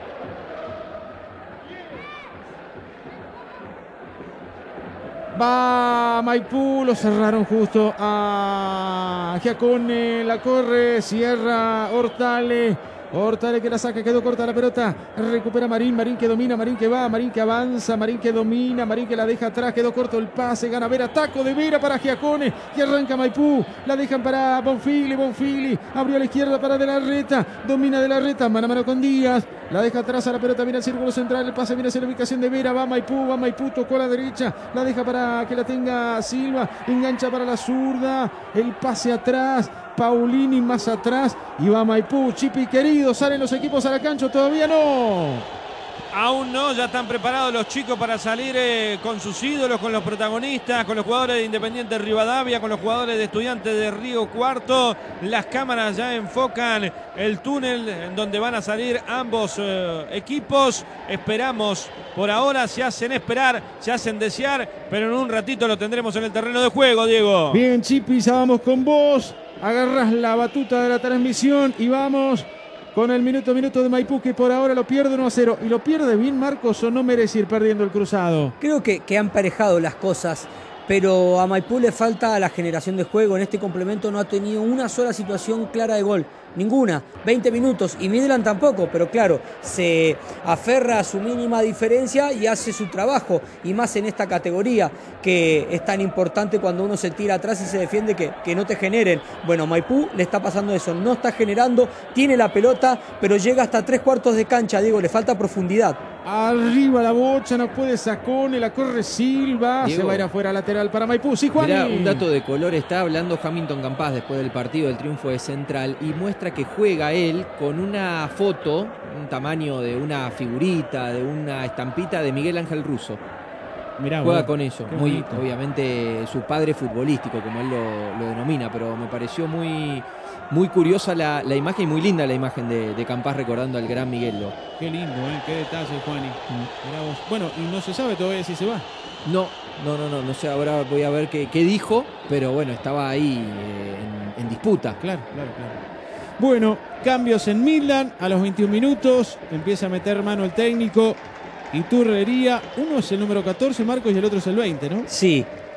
Va Maipú, lo cerraron justo a Giacone, la corre, cierra Hortale. Hortale que la saca, quedó corta la pelota, recupera Marín, Marín que domina, Marín que va, Marín que avanza, Marín que domina, Marín que la deja atrás, quedó corto el pase, gana Vera, taco de Vera para Giacone, que arranca Maipú, la dejan para Bonfili, Bonfili, abrió a la izquierda para De la Reta, domina De la Reta, mano a mano con Díaz, la deja atrás a la pelota, viene al círculo central, el pase viene hacia la ubicación de Vera, va Maipú, va Maipú, tocó a la derecha, la deja para que la tenga Silva, engancha para la zurda, el pase atrás, Paulini más atrás y va Maipú. Chipi querido, salen los equipos a la cancha, todavía no. Aún no, ya están preparados los chicos para salir eh, con sus ídolos, con los protagonistas, con los jugadores de Independiente Rivadavia, con los jugadores de Estudiantes de Río Cuarto. Las cámaras ya enfocan el túnel en donde van a salir ambos eh, equipos. Esperamos, por ahora se hacen esperar, se hacen desear, pero en un ratito lo tendremos en el terreno de juego, Diego. Bien, Chipi, ya vamos con vos. Agarras la batuta de la transmisión y vamos con el minuto a minuto de Maipú, que por ahora lo pierde uno a cero. ¿Y lo pierde bien, Marcos, o no merece ir perdiendo el cruzado? Creo que, que han parejado las cosas, pero a Maipú le falta la generación de juego. En este complemento no ha tenido una sola situación clara de gol. Ninguna, veinte minutos, y Midland tampoco, pero claro, se aferra a su mínima diferencia y hace su trabajo, y más en esta categoría que es tan importante cuando uno se tira atrás y se defiende que, que no te generen. Bueno, Maipú le está pasando eso, no está generando, tiene la pelota, pero llega hasta tres cuartos de cancha, Diego, le falta profundidad. Arriba la bocha, no puede Sacone, la corre Silva, Diego, se va a ir afuera lateral para Maipú. Sí, Juan. Mirá, un dato de color, está hablando Hamilton Campas después del partido del triunfo de Central y muestra que juega él con una foto, un tamaño de una figurita, de una estampita de Miguel Ángel Russo. Mirá, juega bueno, con eso, muy bonito. Obviamente su padre futbolístico, como él lo, lo denomina, pero me pareció muy, muy curiosa la, la imagen y muy linda la imagen de, de Campas recordando al gran Miguelo. Qué lindo, ¿eh? Qué detalle, Juani. Mm. Mirá vos. Bueno, y no se sabe todavía si se va. No, no, no, no, no sé, ahora voy a ver qué, qué dijo, pero bueno, estaba ahí eh, en, en disputa. Claro, claro, claro. Bueno, cambios en Midland a los veintiún minutos, empieza a meter mano el técnico. Iturrería, uno es el número catorce, Marcos, y el otro es el veinte, ¿no? Sí,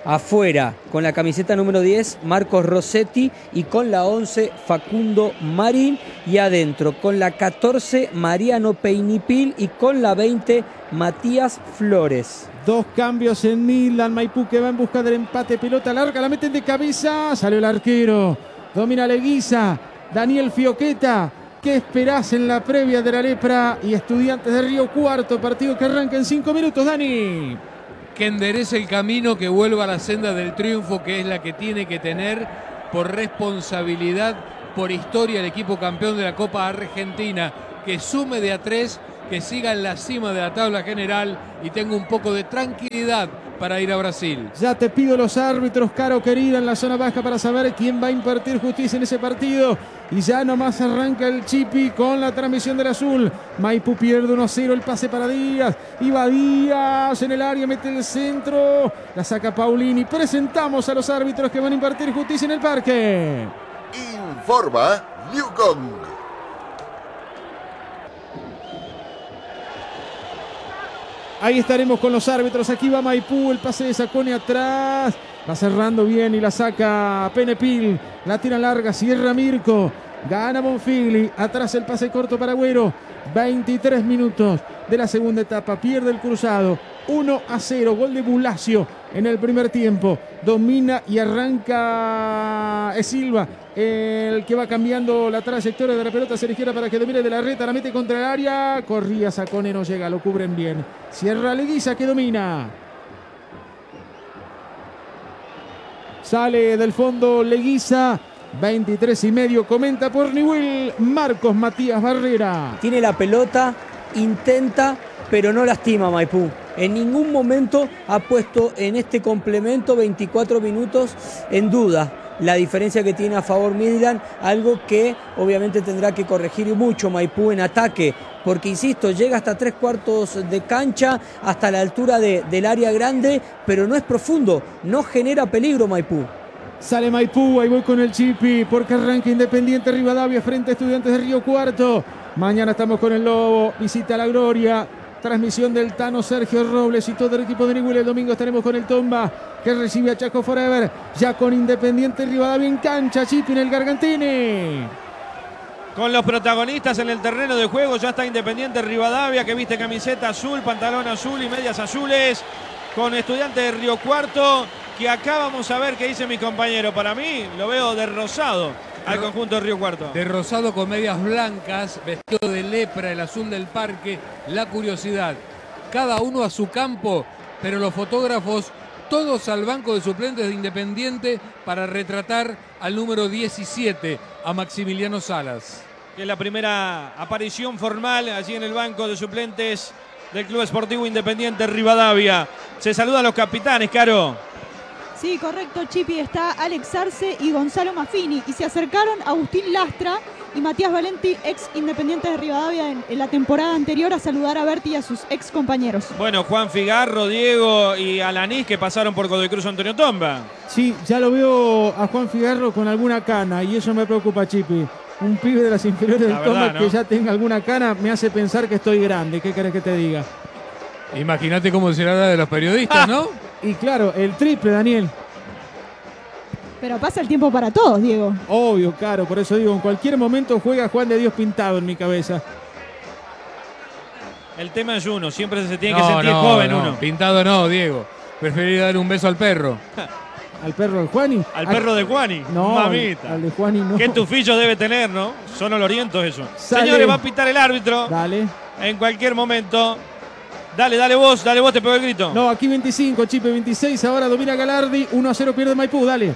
Afuera, con la camiseta número diez, Marcos Rossetti, y con la once, Facundo Marín. Y adentro, con la catorce, Mariano Peinipil, y con la veinte, Matías Flores. Dos cambios en Midland. Maipú que va en busca del empate. Pelota larga, la meten de cabeza. Salió el arquero. Domina Leguiza. Daniel Fioqueta. ¿Qué esperás en la previa de la Lepra y Estudiantes de Río Cuarto? Partido que arranca en cinco minutos, Dani. Que enderece el camino, que vuelva a la senda del triunfo, que es la que tiene que tener por responsabilidad, por historia, el equipo campeón de la Copa Argentina. Que sume de a tres, que siga en la cima de la tabla general y tenga un poco de tranquilidad para ir a Brasil. Ya te pido los árbitros, Caro querida, en la zona baja para saber quién va a impartir justicia en ese partido. Y ya nomás arranca el Chipi con la transmisión del azul. Maipú pierde uno a cero, el pase para Díaz. Y va Díaz en el área, mete el centro. La saca Paulini. Presentamos a los árbitros que van a impartir justicia en el parque. Informa Newcom. Ahí estaremos con los árbitros. Aquí va Maipú, el pase de Sacone atrás. Va cerrando bien y la saca Penepil. La tira larga, cierra Mirko. Gana Bonfigli. Atrás el pase corto para Agüero. veintitrés minutos de la segunda etapa. Pierde el cruzado. uno a cero. Gol de Bulacio en el primer tiempo. Domina y arranca es Silva, el que va cambiando la trayectoria de la pelota hacia la izquierda para que domine de la reta. La mete contra el área. Corría Sacone, no llega. Lo cubren bien. Cierra Leguiza que domina. Sale del fondo Leguiza. veintitrés y medio. Comenta por Newell Marcos Matías Barrera. Tiene la pelota, intenta, pero no lastima Maipú. En ningún momento ha puesto en este complemento veinticuatro minutos en duda la diferencia que tiene a favor Midland, algo que obviamente tendrá que corregir mucho Maipú en ataque, porque insisto, llega hasta tres cuartos de cancha, hasta la altura de, del área grande, pero no es profundo, no genera peligro Maipú. Sale Maipú, ahí voy con el Chipi, porque arranca Independiente Rivadavia frente a Estudiantes de Río Cuarto. Mañana estamos con el Lobo, visita La Gloria. Transmisión del Tano Sergio Robles y todo el equipo de Newell. El domingo estaremos con el Tomba, que recibe a Chaco Forever. Ya con Independiente Rivadavia en cancha. Chipi en el Gargantini. Con los protagonistas en el terreno de juego. Ya está Independiente Rivadavia, que viste camiseta azul, pantalón azul y medias azules. Con Estudiantes de Río Cuarto, que acá vamos a ver qué dice mi compañero. Para mí lo veo de rosado al conjunto de Río Cuarto. De rosado con medias blancas, vestido de lepra, el azul del parque. La curiosidad, cada uno a su campo, pero los fotógrafos todos al banco de suplentes de Independiente para retratar al número diecisiete, a Maximiliano Salas. Que es la primera aparición formal allí en el banco de suplentes del Club Esportivo Independiente Rivadavia. Se saludan los capitanes, Caro. Sí, correcto, Chipi. Está Alex Arce y Gonzalo Maffini. Y se acercaron Agustín Lastra y Matías Valenti, ex Independiente de Rivadavia en, en la temporada anterior, a saludar a Berti y a sus ex compañeros. Bueno, Juan Figarro, Diego y Alanís, que pasaron por Godoy Cruz Antonio Tomba. Sí, ya lo veo a Juan Figarro con alguna cana y eso me preocupa, Chipi. Un pibe de las inferiores del Tomba, ¿no?, que ya tenga alguna cana me hace pensar que estoy grande. ¿Qué querés que te diga? Imagínate cómo será la de los periodistas, ¿no? Y claro, el triple, Daniel. Pero pasa el tiempo para todos, Diego. Obvio, claro, por eso digo, en cualquier momento juega Juan de Dios pintado en mi cabeza. El tema es uno, siempre se tiene no, que sentir no, joven no, uno. Pintado no, Diego. Preferí darle un beso al perro. ¿Al perro del Juani? Al perro de Juani, no, mamita. Al de Juani no. Qué tufillo debe tener, ¿no? Son olorientos eso. Sale. Señores, va a pitar el árbitro. Dale. En cualquier momento. Dale, dale vos, dale vos, te pego el grito. No, aquí veinticinco, Chipe, veintiséis, ahora domina Galardi, uno a cero pierde Maipú, dale.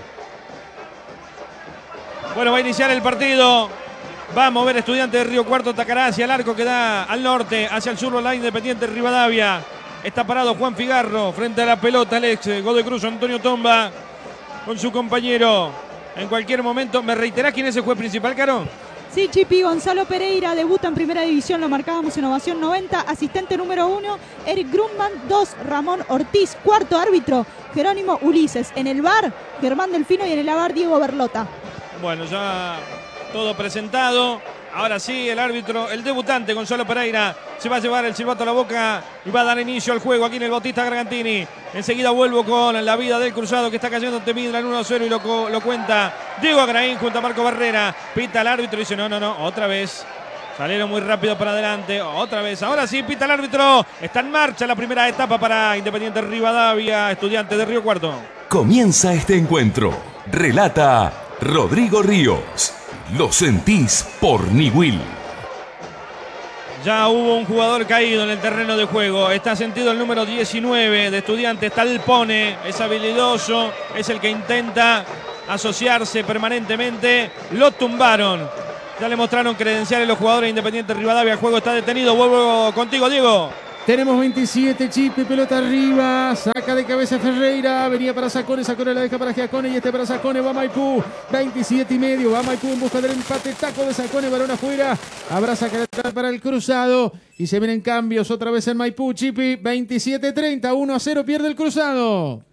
Bueno, va a iniciar el partido. Va a mover Estudiante de Río Cuarto, atacará hacia el arco que da al norte, hacia el sur, la Independiente Rivadavia. Está parado Juan Figarro frente a la pelota, el ex Godoy Cruz Antonio Tomba con su compañero. En cualquier momento, ¿me reiterás quién es el juez principal, Caro? Sí, Chipi, Gonzalo Pereira debuta en Primera División, lo marcábamos en Ovación noventa. Asistente número uno, Eric Grumman. Dos, Ramón Ortiz. Cuarto árbitro, Jerónimo Ulises. En el V A R, Germán Delfino, y en el A V A R, Diego Berlota. Bueno, ya todo presentado. Ahora sí, el árbitro, el debutante Gonzalo Pereira, se va a llevar el silbato a la boca y va a dar inicio al juego aquí en el Bautista Gargantini. Enseguida vuelvo con la vida del Cruzado que está cayendo ante Midland uno a cero y lo, lo cuenta Diego Agraín junto a Marco Barrera. Pita el árbitro y dice no, no, no, otra vez. Salieron muy rápido para adelante, otra vez, ahora sí, pita el árbitro. Está en marcha la primera etapa para Independiente Rivadavia, Estudiantes de Río Cuarto. Comienza este encuentro. Relata Rodrigo Ríos. Lo sentís por Niwil. Ya hubo un jugador caído en el terreno de juego. Está sentido el número diecinueve de Estudiantes, Talpone. Es habilidoso, es el que intenta asociarse permanentemente. Lo tumbaron. Ya le mostraron credenciales los jugadores de Independiente Rivadavia. El juego está detenido. Vuelvo contigo, Diego. Tenemos veintisiete, Chipi, pelota arriba, saca de cabeza Ferreira, venía para Sacone, Sacone la deja para Giacone y este para Sacone, va Maipú, veintisiete y medio, va Maipú en busca del empate, taco de Sacone, balón afuera, habrá sacar para el Cruzado y se vienen cambios otra vez en Maipú, Chipi, veintisiete treinta, uno a cero pierde el Cruzado.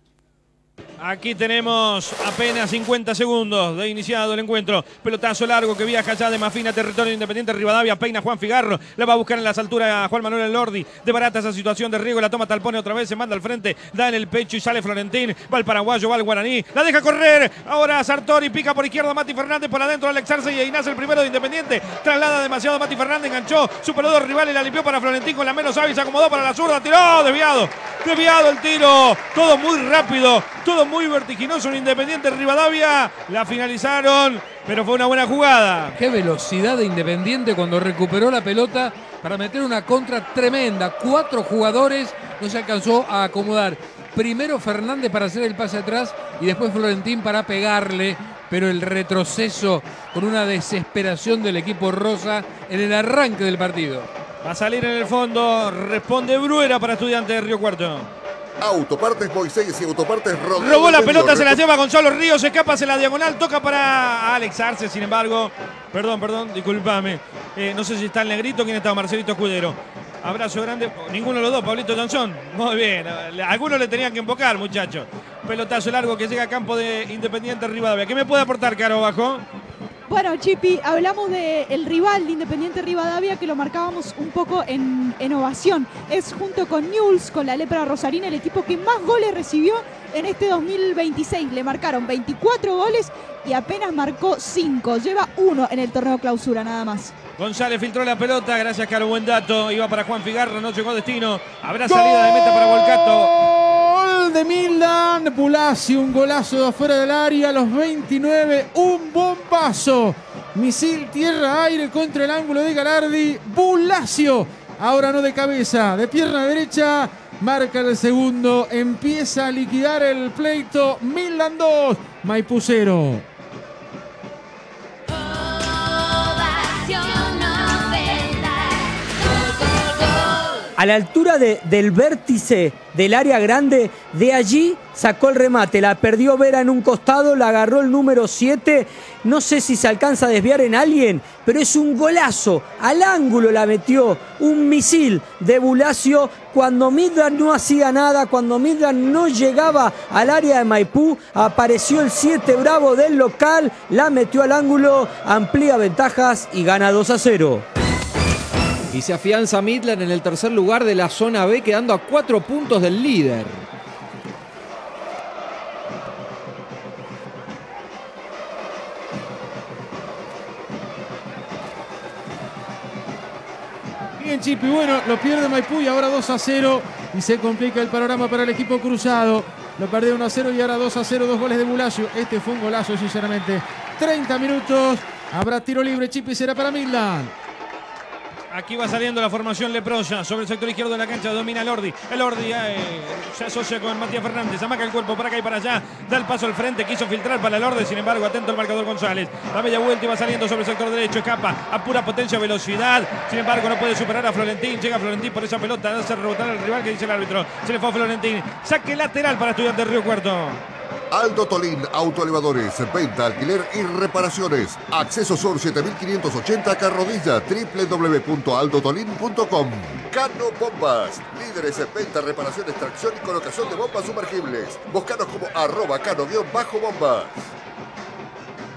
Aquí tenemos apenas cincuenta segundos de iniciado el encuentro. Pelotazo largo que viaja ya de Mafina, territorio Independiente Rivadavia. Peina Juan Figarro. La va a buscar en las alturas a Juan Manuel Elordi. De barata esa situación de riego. La toma Talpone otra vez. Se manda al frente. Da en el pecho y sale Florentín. Va el paraguayo, va el guaraní. La deja correr. Ahora Sartori pica por izquierda. Mati Fernández por adentro. Alex Arce y ahí nace el primero de Independiente. Traslada demasiado Mati Fernández. Enganchó. Superó dos rivales. La limpió para Florentín con la menos hábil. Se acomodó para la zurda. Tiró. Desviado. Desviado el tiro. Todo muy rápido. Todo muy vertiginoso en Independiente Rivadavia. La finalizaron, pero fue una buena jugada. Qué velocidad de Independiente cuando recuperó la pelota para meter una contra tremenda. Cuatro jugadores, no se alcanzó a acomodar. Primero Fernández para hacer el pase atrás y después Florentín para pegarle. Pero el retroceso con una desesperación del equipo rosa en el arranque del partido. Va a salir en el fondo, responde Bruera para Estudiantes de Río Cuarto. Autopartes Moisés y Autopartes Rodríguez. Robó la pelota, se la lleva Gonzalo Ríos, escapa hacia la diagonal, toca para Alex Arce, sin embargo. Perdón, perdón, discúlpame. Eh, no sé si está el negrito, quién está, Marcelito Escudero. Abrazo grande, ninguno de los dos, Pablito Johnson. Muy bien, algunos le tenían que invocar, muchachos. Pelotazo largo que llega a campo de Independiente Rivadavia. ¿Qué me puede aportar, Caro, Bajo? Bueno, Chipi, hablamos del rival de Independiente Rivadavia que lo marcábamos un poco en, en ovación. Es junto con Newell's, con la Lepra Rosarina, el equipo que más goles recibió en este dos mil veintiséis. Le marcaron veinticuatro goles y apenas marcó cinco. Lleva uno en el torneo clausura, nada más. González filtró la pelota, gracias, Caro, buen dato. Iba para Juan Figarro, no llegó destino. Habrá salida de meta para Volcato. Gol de Midland, Bulacio, un golazo de afuera del área, a los veintinueve, un bombazo. Misil tierra-aire contra el ángulo de Galardi. Bulacio, ahora no de cabeza, de pierna derecha. Marca el segundo, empieza a liquidar el pleito. Midland dos, Maipú cero. A la altura de, del vértice del área grande, de allí sacó el remate, la perdió Vera en un costado, la agarró el número siete, no sé si se alcanza a desviar en alguien, pero es un golazo, al ángulo la metió, un misil de Bulacio, cuando Midland no hacía nada, cuando Midland no llegaba al área de Maipú, apareció el siete bravo del local, la metió al ángulo, amplía ventajas y gana dos a cero. Y se afianza Midland en el tercer lugar de la zona B, quedando a cuatro puntos del líder. Bien, Chipi, bueno, lo pierde Maipú y ahora dos a cero. Y se complica el panorama para el equipo cruzado. Lo perdió uno a cero y ahora dos a cero, dos goles de Bulacio. Este fue un golazo, sinceramente. treinta minutos, habrá tiro libre, Chipi, será para Midland. Aquí va saliendo la formación leprosa sobre el sector izquierdo de la cancha, domina Elordi. Elordi eh, se asocia con Matías Fernández, amaca el cuerpo para acá y para allá, da el paso al frente, quiso filtrar para Elordi, sin embargo, atento el marcador González. La media vuelta y va saliendo sobre el sector derecho, escapa a pura potencia, velocidad, sin embargo, no puede superar a Florentín. Llega Florentín por esa pelota, hace rebotar al rival, que dice el árbitro. Se le fue a Florentín. Saque lateral para Estudiantes de Río Cuarto. Aldo Tolín, autoelevadores, venta, alquiler y reparaciones. Acceso Sur siete mil quinientos ochenta, Carrodilla, doble u doble u doble u punto aldo tolín punto com. Cano Bombas, líderes en venta, reparación, extracción y colocación de bombas sumergibles. Búscanos como arroba cano-bombas.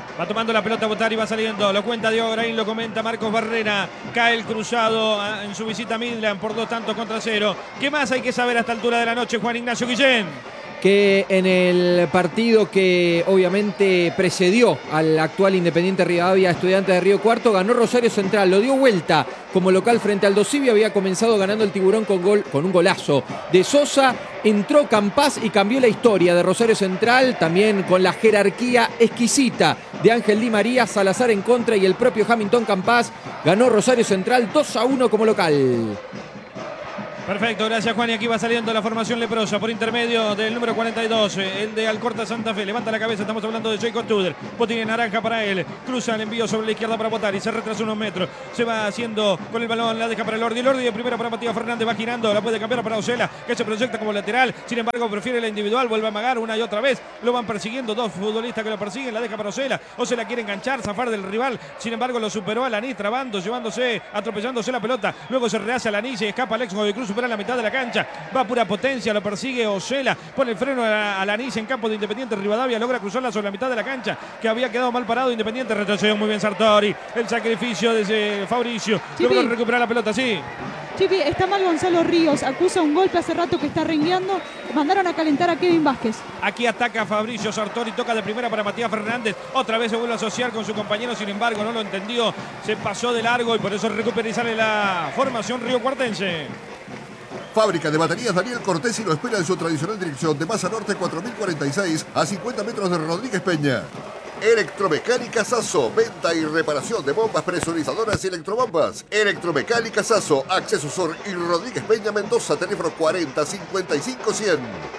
Va tomando la pelota Botari, va saliendo. Lo cuenta Diego Graín, lo comenta Marcos Barrera. Cae el cruzado en su visita a Midland por dos tantos contra cero. ¿Qué más hay que saber a esta altura de la noche, Juan Ignacio Guillén? Que en el partido que obviamente precedió al actual Independiente Rivadavia, Estudiantes de Río Cuarto, ganó Rosario Central, lo dio vuelta como local frente al Dosivi. Había comenzado ganando el Tiburón con, gol, con un golazo de Sosa. Entró Campás y cambió la historia de Rosario Central, también con la jerarquía exquisita de Ángel Di María, Salazar en contra y el propio Hamilton Campás. Ganó Rosario Central dos a uno como local. Perfecto, gracias Juan. Y aquí va saliendo la formación leprosa por intermedio del número cuarenta y dos, el de Alcorta Santa Fe. Levanta la cabeza, estamos hablando de Jacob Tudor. Botín naranja para él. Cruza el envío sobre la izquierda para Botari. Se retrasa unos metros. Se va haciendo con el balón, la deja para el Lordi. Lordi de primera para Matías Fernández. Va girando, la puede cambiar para Osela, que se proyecta como lateral. Sin embargo, prefiere la individual. Vuelve a amagar una y otra vez. Lo van persiguiendo dos futbolistas que lo persiguen. La deja para Osela. Osela quiere enganchar, zafar del rival. Sin embargo, lo superó Alanís, trabando, llevándose, atropellándose la pelota. Luego se rehace Alanís y escapa Alex Cruz. Supera la mitad de la cancha. Va a pura potencia, lo persigue Osela, pone el freno a Alanís en campo de Independiente Rivadavia, logra cruzarla sobre la mitad de la cancha, que había quedado mal parado Independiente, retrocedió muy bien Sartori, el sacrificio de Fabricio, logra recuperar la pelota, sí. Chipi, está mal Gonzalo Ríos, acusa un golpe hace rato que está rengueando, mandaron a calentar a Kevin Vázquez. Aquí ataca Fabricio Sartori, toca de primera para Matías Fernández, otra vez se vuelve a asociar con su compañero, sin embargo no lo entendió, se pasó de largo y por eso recupera y sale la formación riocuartense. Fábrica de baterías Daniel Cortés y lo espera en su tradicional dirección de Maza Norte cuatro mil cuarenta y seis a cincuenta metros de Rodríguez Peña. Electromecánica Sasso, venta y reparación de bombas presurizadoras y electrobombas. Electromecánica Sasso, Acceso Sur y Rodríguez Peña Mendoza, teléfono cuarenta cincuenta y cinco cien.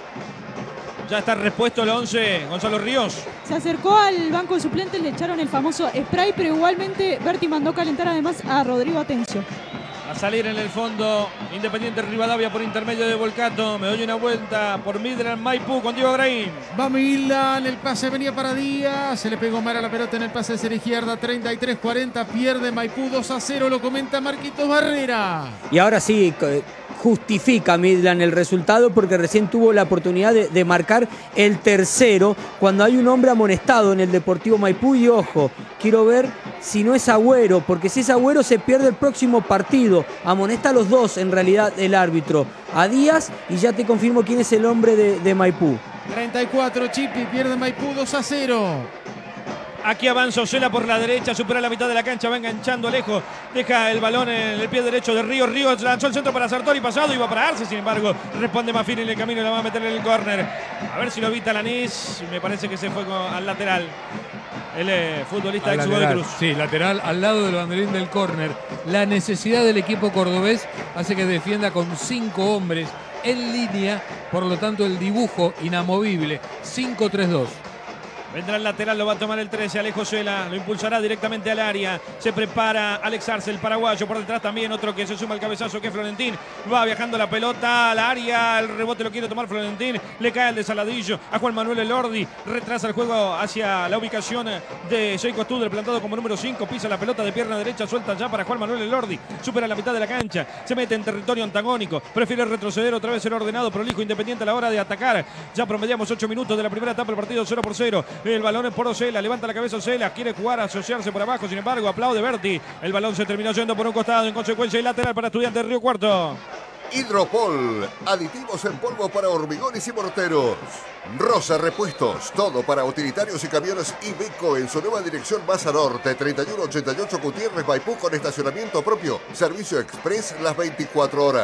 Ya está repuesto el once, Gonzalo Ríos. Se acercó al banco de suplentes, le echaron el famoso spray, pero igualmente Berti mandó calentar además a Rodrigo Atencio. A salir en el fondo, Independiente Rivadavia por intermedio de Volcato. Me doy una vuelta por Midland Maipú con Diego Graín. Va Midland, el pase venía para Díaz. Se le pegó mal a la pelota en el pase de la izquierda. treinta y tres cuarenta, pierde Maipú dos a cero. Lo comenta Marquitos Barrera. Y ahora sí justifica Midland el resultado porque recién tuvo la oportunidad de, de marcar el tercero cuando hay un hombre amonestado en el Deportivo Maipú. Y ojo, quiero ver si no es Agüero, porque si es Agüero se pierde el próximo partido. Amonesta a los dos en realidad el árbitro, a Díaz, y ya te confirmo quién es el hombre de, de Maipú. treinta y cuatro, Chipi, pierde Maipú dos a cero. Aquí avanza Osela por la derecha, supera la mitad de la cancha, va enganchando lejos, deja el balón en el pie derecho de Ríos. Ríos lanzó el centro para Sartori, pasado, iba para Arce, sin embargo, responde Mafini en el camino y la va a meter en el córner. A ver si lo evita Lanís, me parece que se fue con, al lateral. El eh, futbolista ex Godoy Cruz. Sí, lateral al lado del banderín del córner. La necesidad del equipo cordobés hace que defienda con cinco hombres en línea, por lo tanto el dibujo inamovible, cinco tres dos. Vendrá el lateral, lo va a tomar el trece, Alejo Sela, lo impulsará directamente al área. Se prepara Alex Arce, el paraguayo, por detrás también otro que se suma al cabezazo, que es Florentín. Va viajando la pelota al área, el rebote lo quiere tomar Florentín, le cae el de Saladillo a Juan Manuel Elordi, retrasa el juego hacia la ubicación de Jacob Tudor, plantado como número cinco, pisa la pelota de pierna derecha, suelta ya para Juan Manuel Elordi, supera la mitad de la cancha, se mete en territorio antagónico, prefiere retroceder, otra vez el ordenado, prolijo, Independiente a la hora de atacar. Ya promediamos ocho minutos de la primera etapa, el partido cero por cero. El balón es por Osela, levanta la cabeza Osela, quiere jugar, asociarse por abajo, sin embargo aplaude Berti. El balón se terminó yendo por un costado, en consecuencia el lateral para Estudiantes de Río Cuarto. Hidropol, aditivos en polvo para hormigones y morteros. Rosa Repuestos, todo para utilitarios y camiones Iveco en su nueva dirección Maza Norte, treinta y uno ochenta y ocho Gutiérrez Maipú, con estacionamiento propio, servicio express las veinticuatro horas.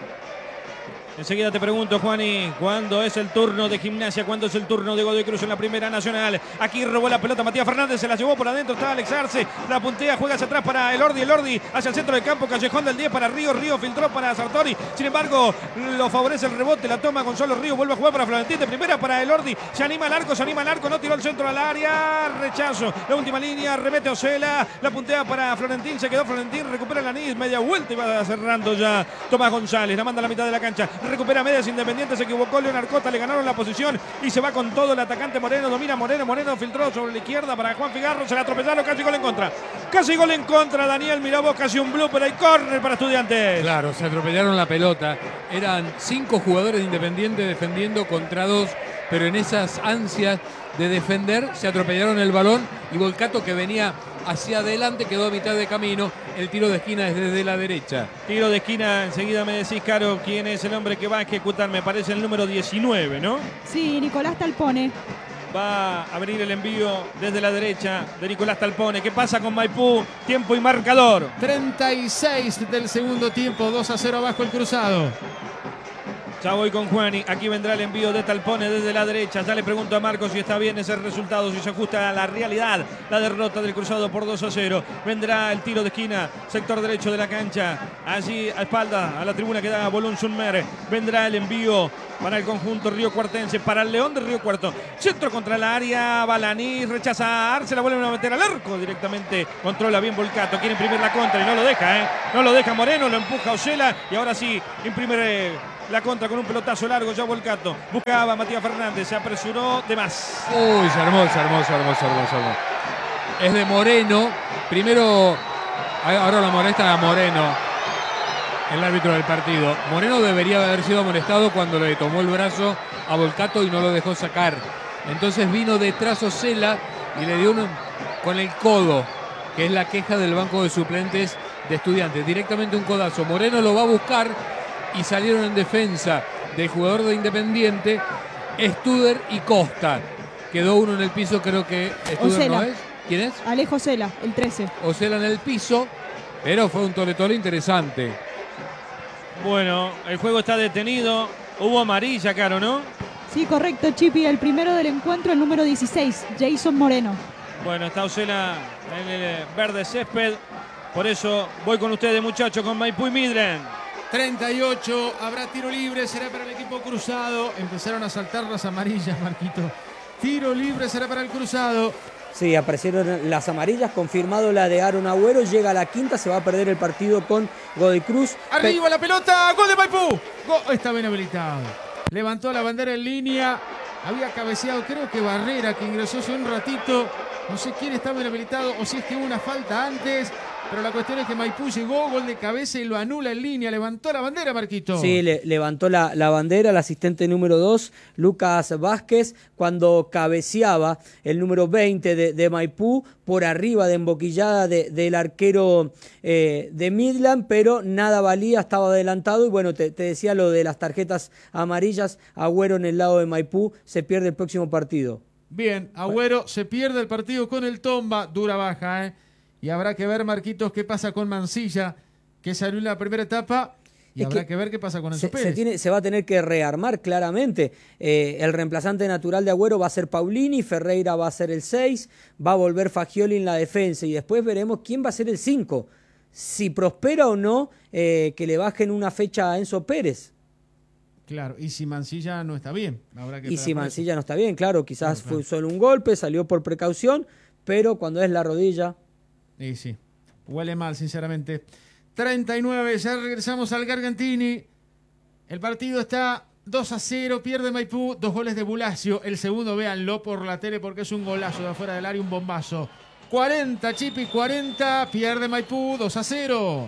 Enseguida te pregunto, Juani, ¿cuándo es el turno de Gimnasia? ¿Cuándo es el turno de Godoy Cruz en la Primera Nacional? Aquí robó la pelota Matías Fernández, se la llevó por adentro, está Alex Arce, la puntea, juega hacia atrás para Elordi, Elordi hacia el centro del campo, callejón del diez para Río, Río filtró para Sartori, sin embargo, lo favorece el rebote, la toma Gonzalo Río, vuelve a jugar para Florentín, de primera para Elordi, se anima al arco, se anima al arco, no tiró el centro al área, rechazo, la última línea, remete Osela, la puntea para Florentín, se quedó Florentín, recupera el anís, media vuelta y va cerrando ya Tomás González, la manda a la mitad de la cancha, recupera medias Independiente, se equivocó Leonard Cota, le ganaron la posición y se va con todo el atacante Moreno, domina Moreno, Moreno filtró sobre la izquierda para Juan Figarro, se la atropellaron, casi gol en contra, casi gol en contra, Daniel, mirá vos, casi un blooper, hay córner para Estudiantes. Claro, se atropellaron la pelota, eran cinco jugadores de Independiente defendiendo contra dos pero en esas ansias de defender se atropellaron el balón y Volcato, que venía hacia adelante, quedó a mitad de camino. El tiro de esquina es desde la derecha. Tiro de esquina, enseguida me decís, Caro, quién es el hombre que va a ejecutar. Me parece el número diecinueve, ¿no? Sí, Nicolás Talpone. Va a venir el envío desde la derecha de Nicolás Talpone. ¿Qué pasa con Maipú? Tiempo y marcador. treinta y seis del segundo tiempo, dos a cero abajo el Cruzado. Ya voy con Juani. Aquí vendrá el envío de Talpone desde la derecha. Ya le pregunto a Marcos si está bien ese resultado, si se ajusta a la realidad. La derrota del Cruzado por dos a cero. Vendrá el tiro de esquina, sector derecho de la cancha. Allí a espalda a la tribuna que da Bolón Sunmer. Vendrá el envío para el conjunto riocuartense, para el León de Río Cuarto. Centro contra la área. Balaní rechaza a Arce. La vuelven a meter al arco directamente. Controla bien Volcato. Quiere imprimir la contra y no lo deja, ¿eh? No lo deja Moreno. Lo empuja Osela. Y ahora sí, imprime eh, la contra con un pelotazo largo. Ya Volcato. Buscaba a Matías Fernández. Se apresuró de más. Uy, se armó, se armó, se armó, se armó, se armó. Es de Moreno. Primero, ahora lo molesta a Moreno, el árbitro del partido. Moreno debería haber sido amonestado cuando le tomó el brazo a Volcato y no lo dejó sacar. Entonces vino detrás Osela y le dio un, con el codo, que es la queja del banco de suplentes de Estudiantes. Directamente un codazo. Moreno lo va a buscar y salieron en defensa del jugador de Independiente, Studer y Costa. Quedó uno en el piso, creo que Studer Osela. no es. ¿Quién es? Alejo Osela, el trece. Osela en el piso, pero fue un tole-tole interesante. Bueno, el juego está detenido. Hubo amarilla, Caro, ¿no? Sí, correcto, Chipi. El primero del encuentro, el número dieciséis, Jason Moreno. Bueno, está Osela en el verde césped. Por eso voy con ustedes, muchachos, con Maipú y Midland. treinta y ocho, habrá tiro libre, será para el equipo Cruzado. Empezaron a saltar las amarillas, Marquito. Tiro libre será para el Cruzado. Sí, aparecieron las amarillas, confirmado la de Aaron Agüero, llega a la quinta, se va a perder el partido con Godoy Cruz. Arriba la pelota, gol de Maipú. Go- está bien habilitado. Levantó la bandera en línea, había cabeceado, creo que Barrera, que ingresó hace un ratito. No sé quién está bien habilitado o si es que hubo una falta antes. Pero la cuestión es que Maipú llegó, gol de cabeza y lo anula en línea. Levantó la bandera, Marquito. Sí, le, levantó la, la bandera el asistente número dos, Lucas Vázquez, cuando cabeceaba el número veinte de, de Maipú por arriba de emboquillada de, del arquero eh, de Midland, pero nada valía, estaba adelantado. Y bueno, te, te decía lo de las tarjetas amarillas. Agüero en el lado de Maipú, se pierde el próximo partido. Bien, Agüero se pierde el partido con el Tomba, dura baja, ¿eh? Y habrá que ver, Marquitos, qué pasa con Mansilla, que salió en la primera etapa. Y Es habrá que que ver qué pasa con Enzo Se, Pérez. se, tiene, se va a tener que rearmar claramente. Eh, el reemplazante natural de Agüero va a ser Paulini, Ferreira va a ser el seis, va a volver Fagioli en la defensa y después veremos quién va a ser el cinco. Si prospera o no eh, que le bajen una fecha a Enzo Pérez. Claro, y si Mansilla no está bien. Habrá que Y esperar si por Mansilla no está bien, claro, quizás Claro, claro. fue solo un golpe, salió por precaución, pero cuando es la rodilla... eso. Y sí, huele mal, sinceramente. treinta y nueve, ya regresamos al Gargantini. El partido está dos a cero, pierde Maipú, dos goles de Bulacio. El segundo, véanlo por la tele porque es un golazo de afuera del área, un bombazo. cuarenta, Chipi, cuarenta, pierde Maipú, dos a cero.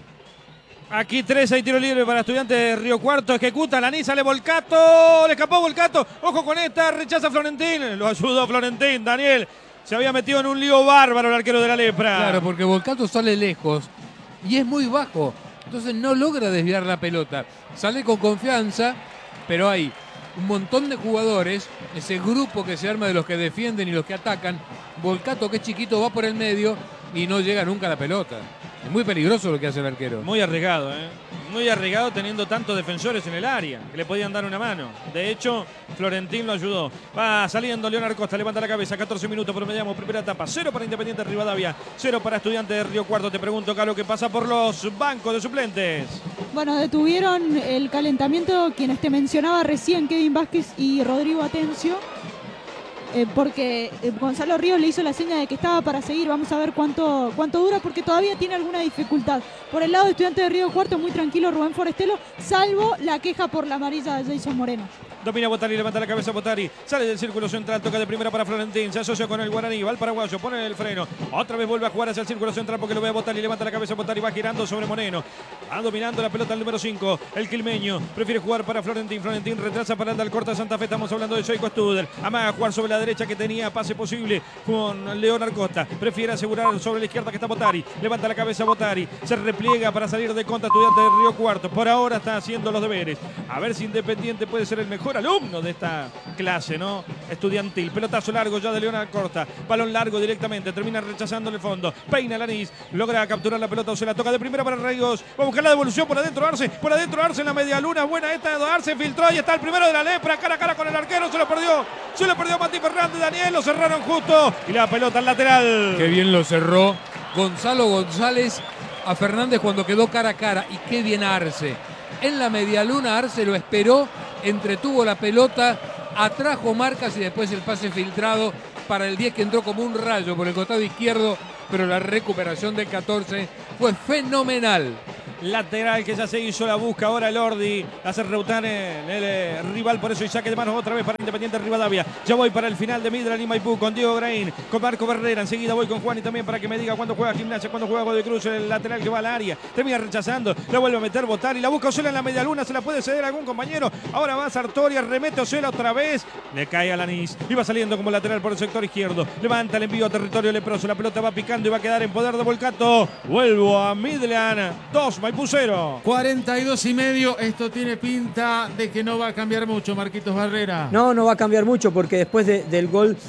Aquí tres, hay tiro libre para Estudiantes de Río Cuarto. Ejecuta Laní, sale Volcato. Le escapó Volcato. Ojo con esta, rechaza Florentín. Lo ayudó Florentín, Daniel. Se había metido en un lío bárbaro el arquero de la Lepra. Claro, porque Volcato sale lejos y es muy bajo. Entonces no logra desviar la pelota. Sale con confianza, pero hay un montón de jugadores, ese grupo que se arma de los que defienden y los que atacan. Volcato, que es chiquito, va por el medio y no llega nunca a la pelota. Es muy peligroso lo que hace el arquero. Muy arriesgado, ¿eh? Muy arriesgado teniendo tantos defensores en el área que le podían dar una mano. De hecho, Florentín lo ayudó. Va saliendo Leonardo Costa, levanta la cabeza, catorce minutos, promediamos primera etapa. Cero para Independiente Rivadavia, cero para Estudiantes de Río Cuarto. Te pregunto, Carlos, ¿qué pasa por los bancos de suplentes? Bueno, detuvieron el calentamiento quienes te mencionaba recién, Kevin Vázquez y Rodrigo Atencio, eh, porque eh, Gonzalo Ríos le hizo la seña de que estaba para seguir. Vamos a ver cuánto, cuánto dura, porque todavía tiene alguna dificultad. Por el lado de Estudiantes de Río Cuarto, muy tranquilo Rubén Forestelo, salvo la queja por la amarilla de Jason Moreno. Domina Botari, levanta la cabeza Botari. Sale del círculo central, toca de primera para Florentín. Se asocia con el Guaraní, va el paraguayo, pone el freno. Otra vez vuelve a jugar hacia el círculo central porque lo ve a Botari, levanta la cabeza Botari, va girando sobre Moreno. Va dominando la pelota el número cinco, el quilmeño. Prefiere jugar para Florentín. Florentín retrasa para el Alcorta Santa Fe. Estamos hablando de Soico Studer. Amaga a jugar sobre la derecha que tenía pase posible con León Arcosta. Prefiere asegurar sobre la izquierda que está Botari. Levanta la cabeza Botari. Se repliega para salir de contra Estudiantes de Río Cuarto. Por ahora está haciendo los deberes. A ver si Independiente puede ser el mejor alumno de esta clase, ¿no? Estudiantil. Pelotazo largo ya de León Arcosta. Balón largo directamente. Termina rechazando en el fondo. Peina Lanís. Logra capturar la pelota o se la toca de primera para Reigos. Va a buscar la devolución por adentro Arce. Por adentro Arce en la media luna. Buena esta de Arce. Filtró y está el primero de la lepra. Cara a cara con el arquero. Se lo perdió. Se lo perdió Mati Fernández. Daniel. Lo cerraron justo. Y la pelota al lateral. Qué bien lo cerró Gonzalo González a Fernández cuando quedó cara a cara. Y qué bien Arce. En la medialuna Arce lo esperó, entretuvo la pelota, atrajo marcas y después el pase filtrado para el diez que entró como un rayo por el costado izquierdo, pero la recuperación del catorce fue fenomenal. Lateral que ya se hizo la busca ahora el Ordi, hace rebotar en el eh, rival, por eso y saque de manos otra vez para Independiente Rivadavia. Ya voy para el final de Midland y Maipú con Diego Graín, con Marco Barrera, enseguida voy con Juan y también para que me diga cuándo juega Gimnasia, cuándo juega Godoy Cruz, el lateral que va al área, termina rechazando, la vuelve a meter Botari, la busca Osela en la media luna, se la puede ceder a algún compañero, ahora va Sartori, remete Osela otra vez, le cae a Lanís, y va saliendo como lateral por el sector izquierdo, levanta el envío a territorio leproso, la pelota va picando y va a quedar en poder de Volcato, vuelvo a Midland, dos Maipú cero. cuarenta y dos y medio, esto tiene pinta de que no va a cambiar mucho, Marquitos Barrera. No, no va a cambiar mucho porque después de, del gol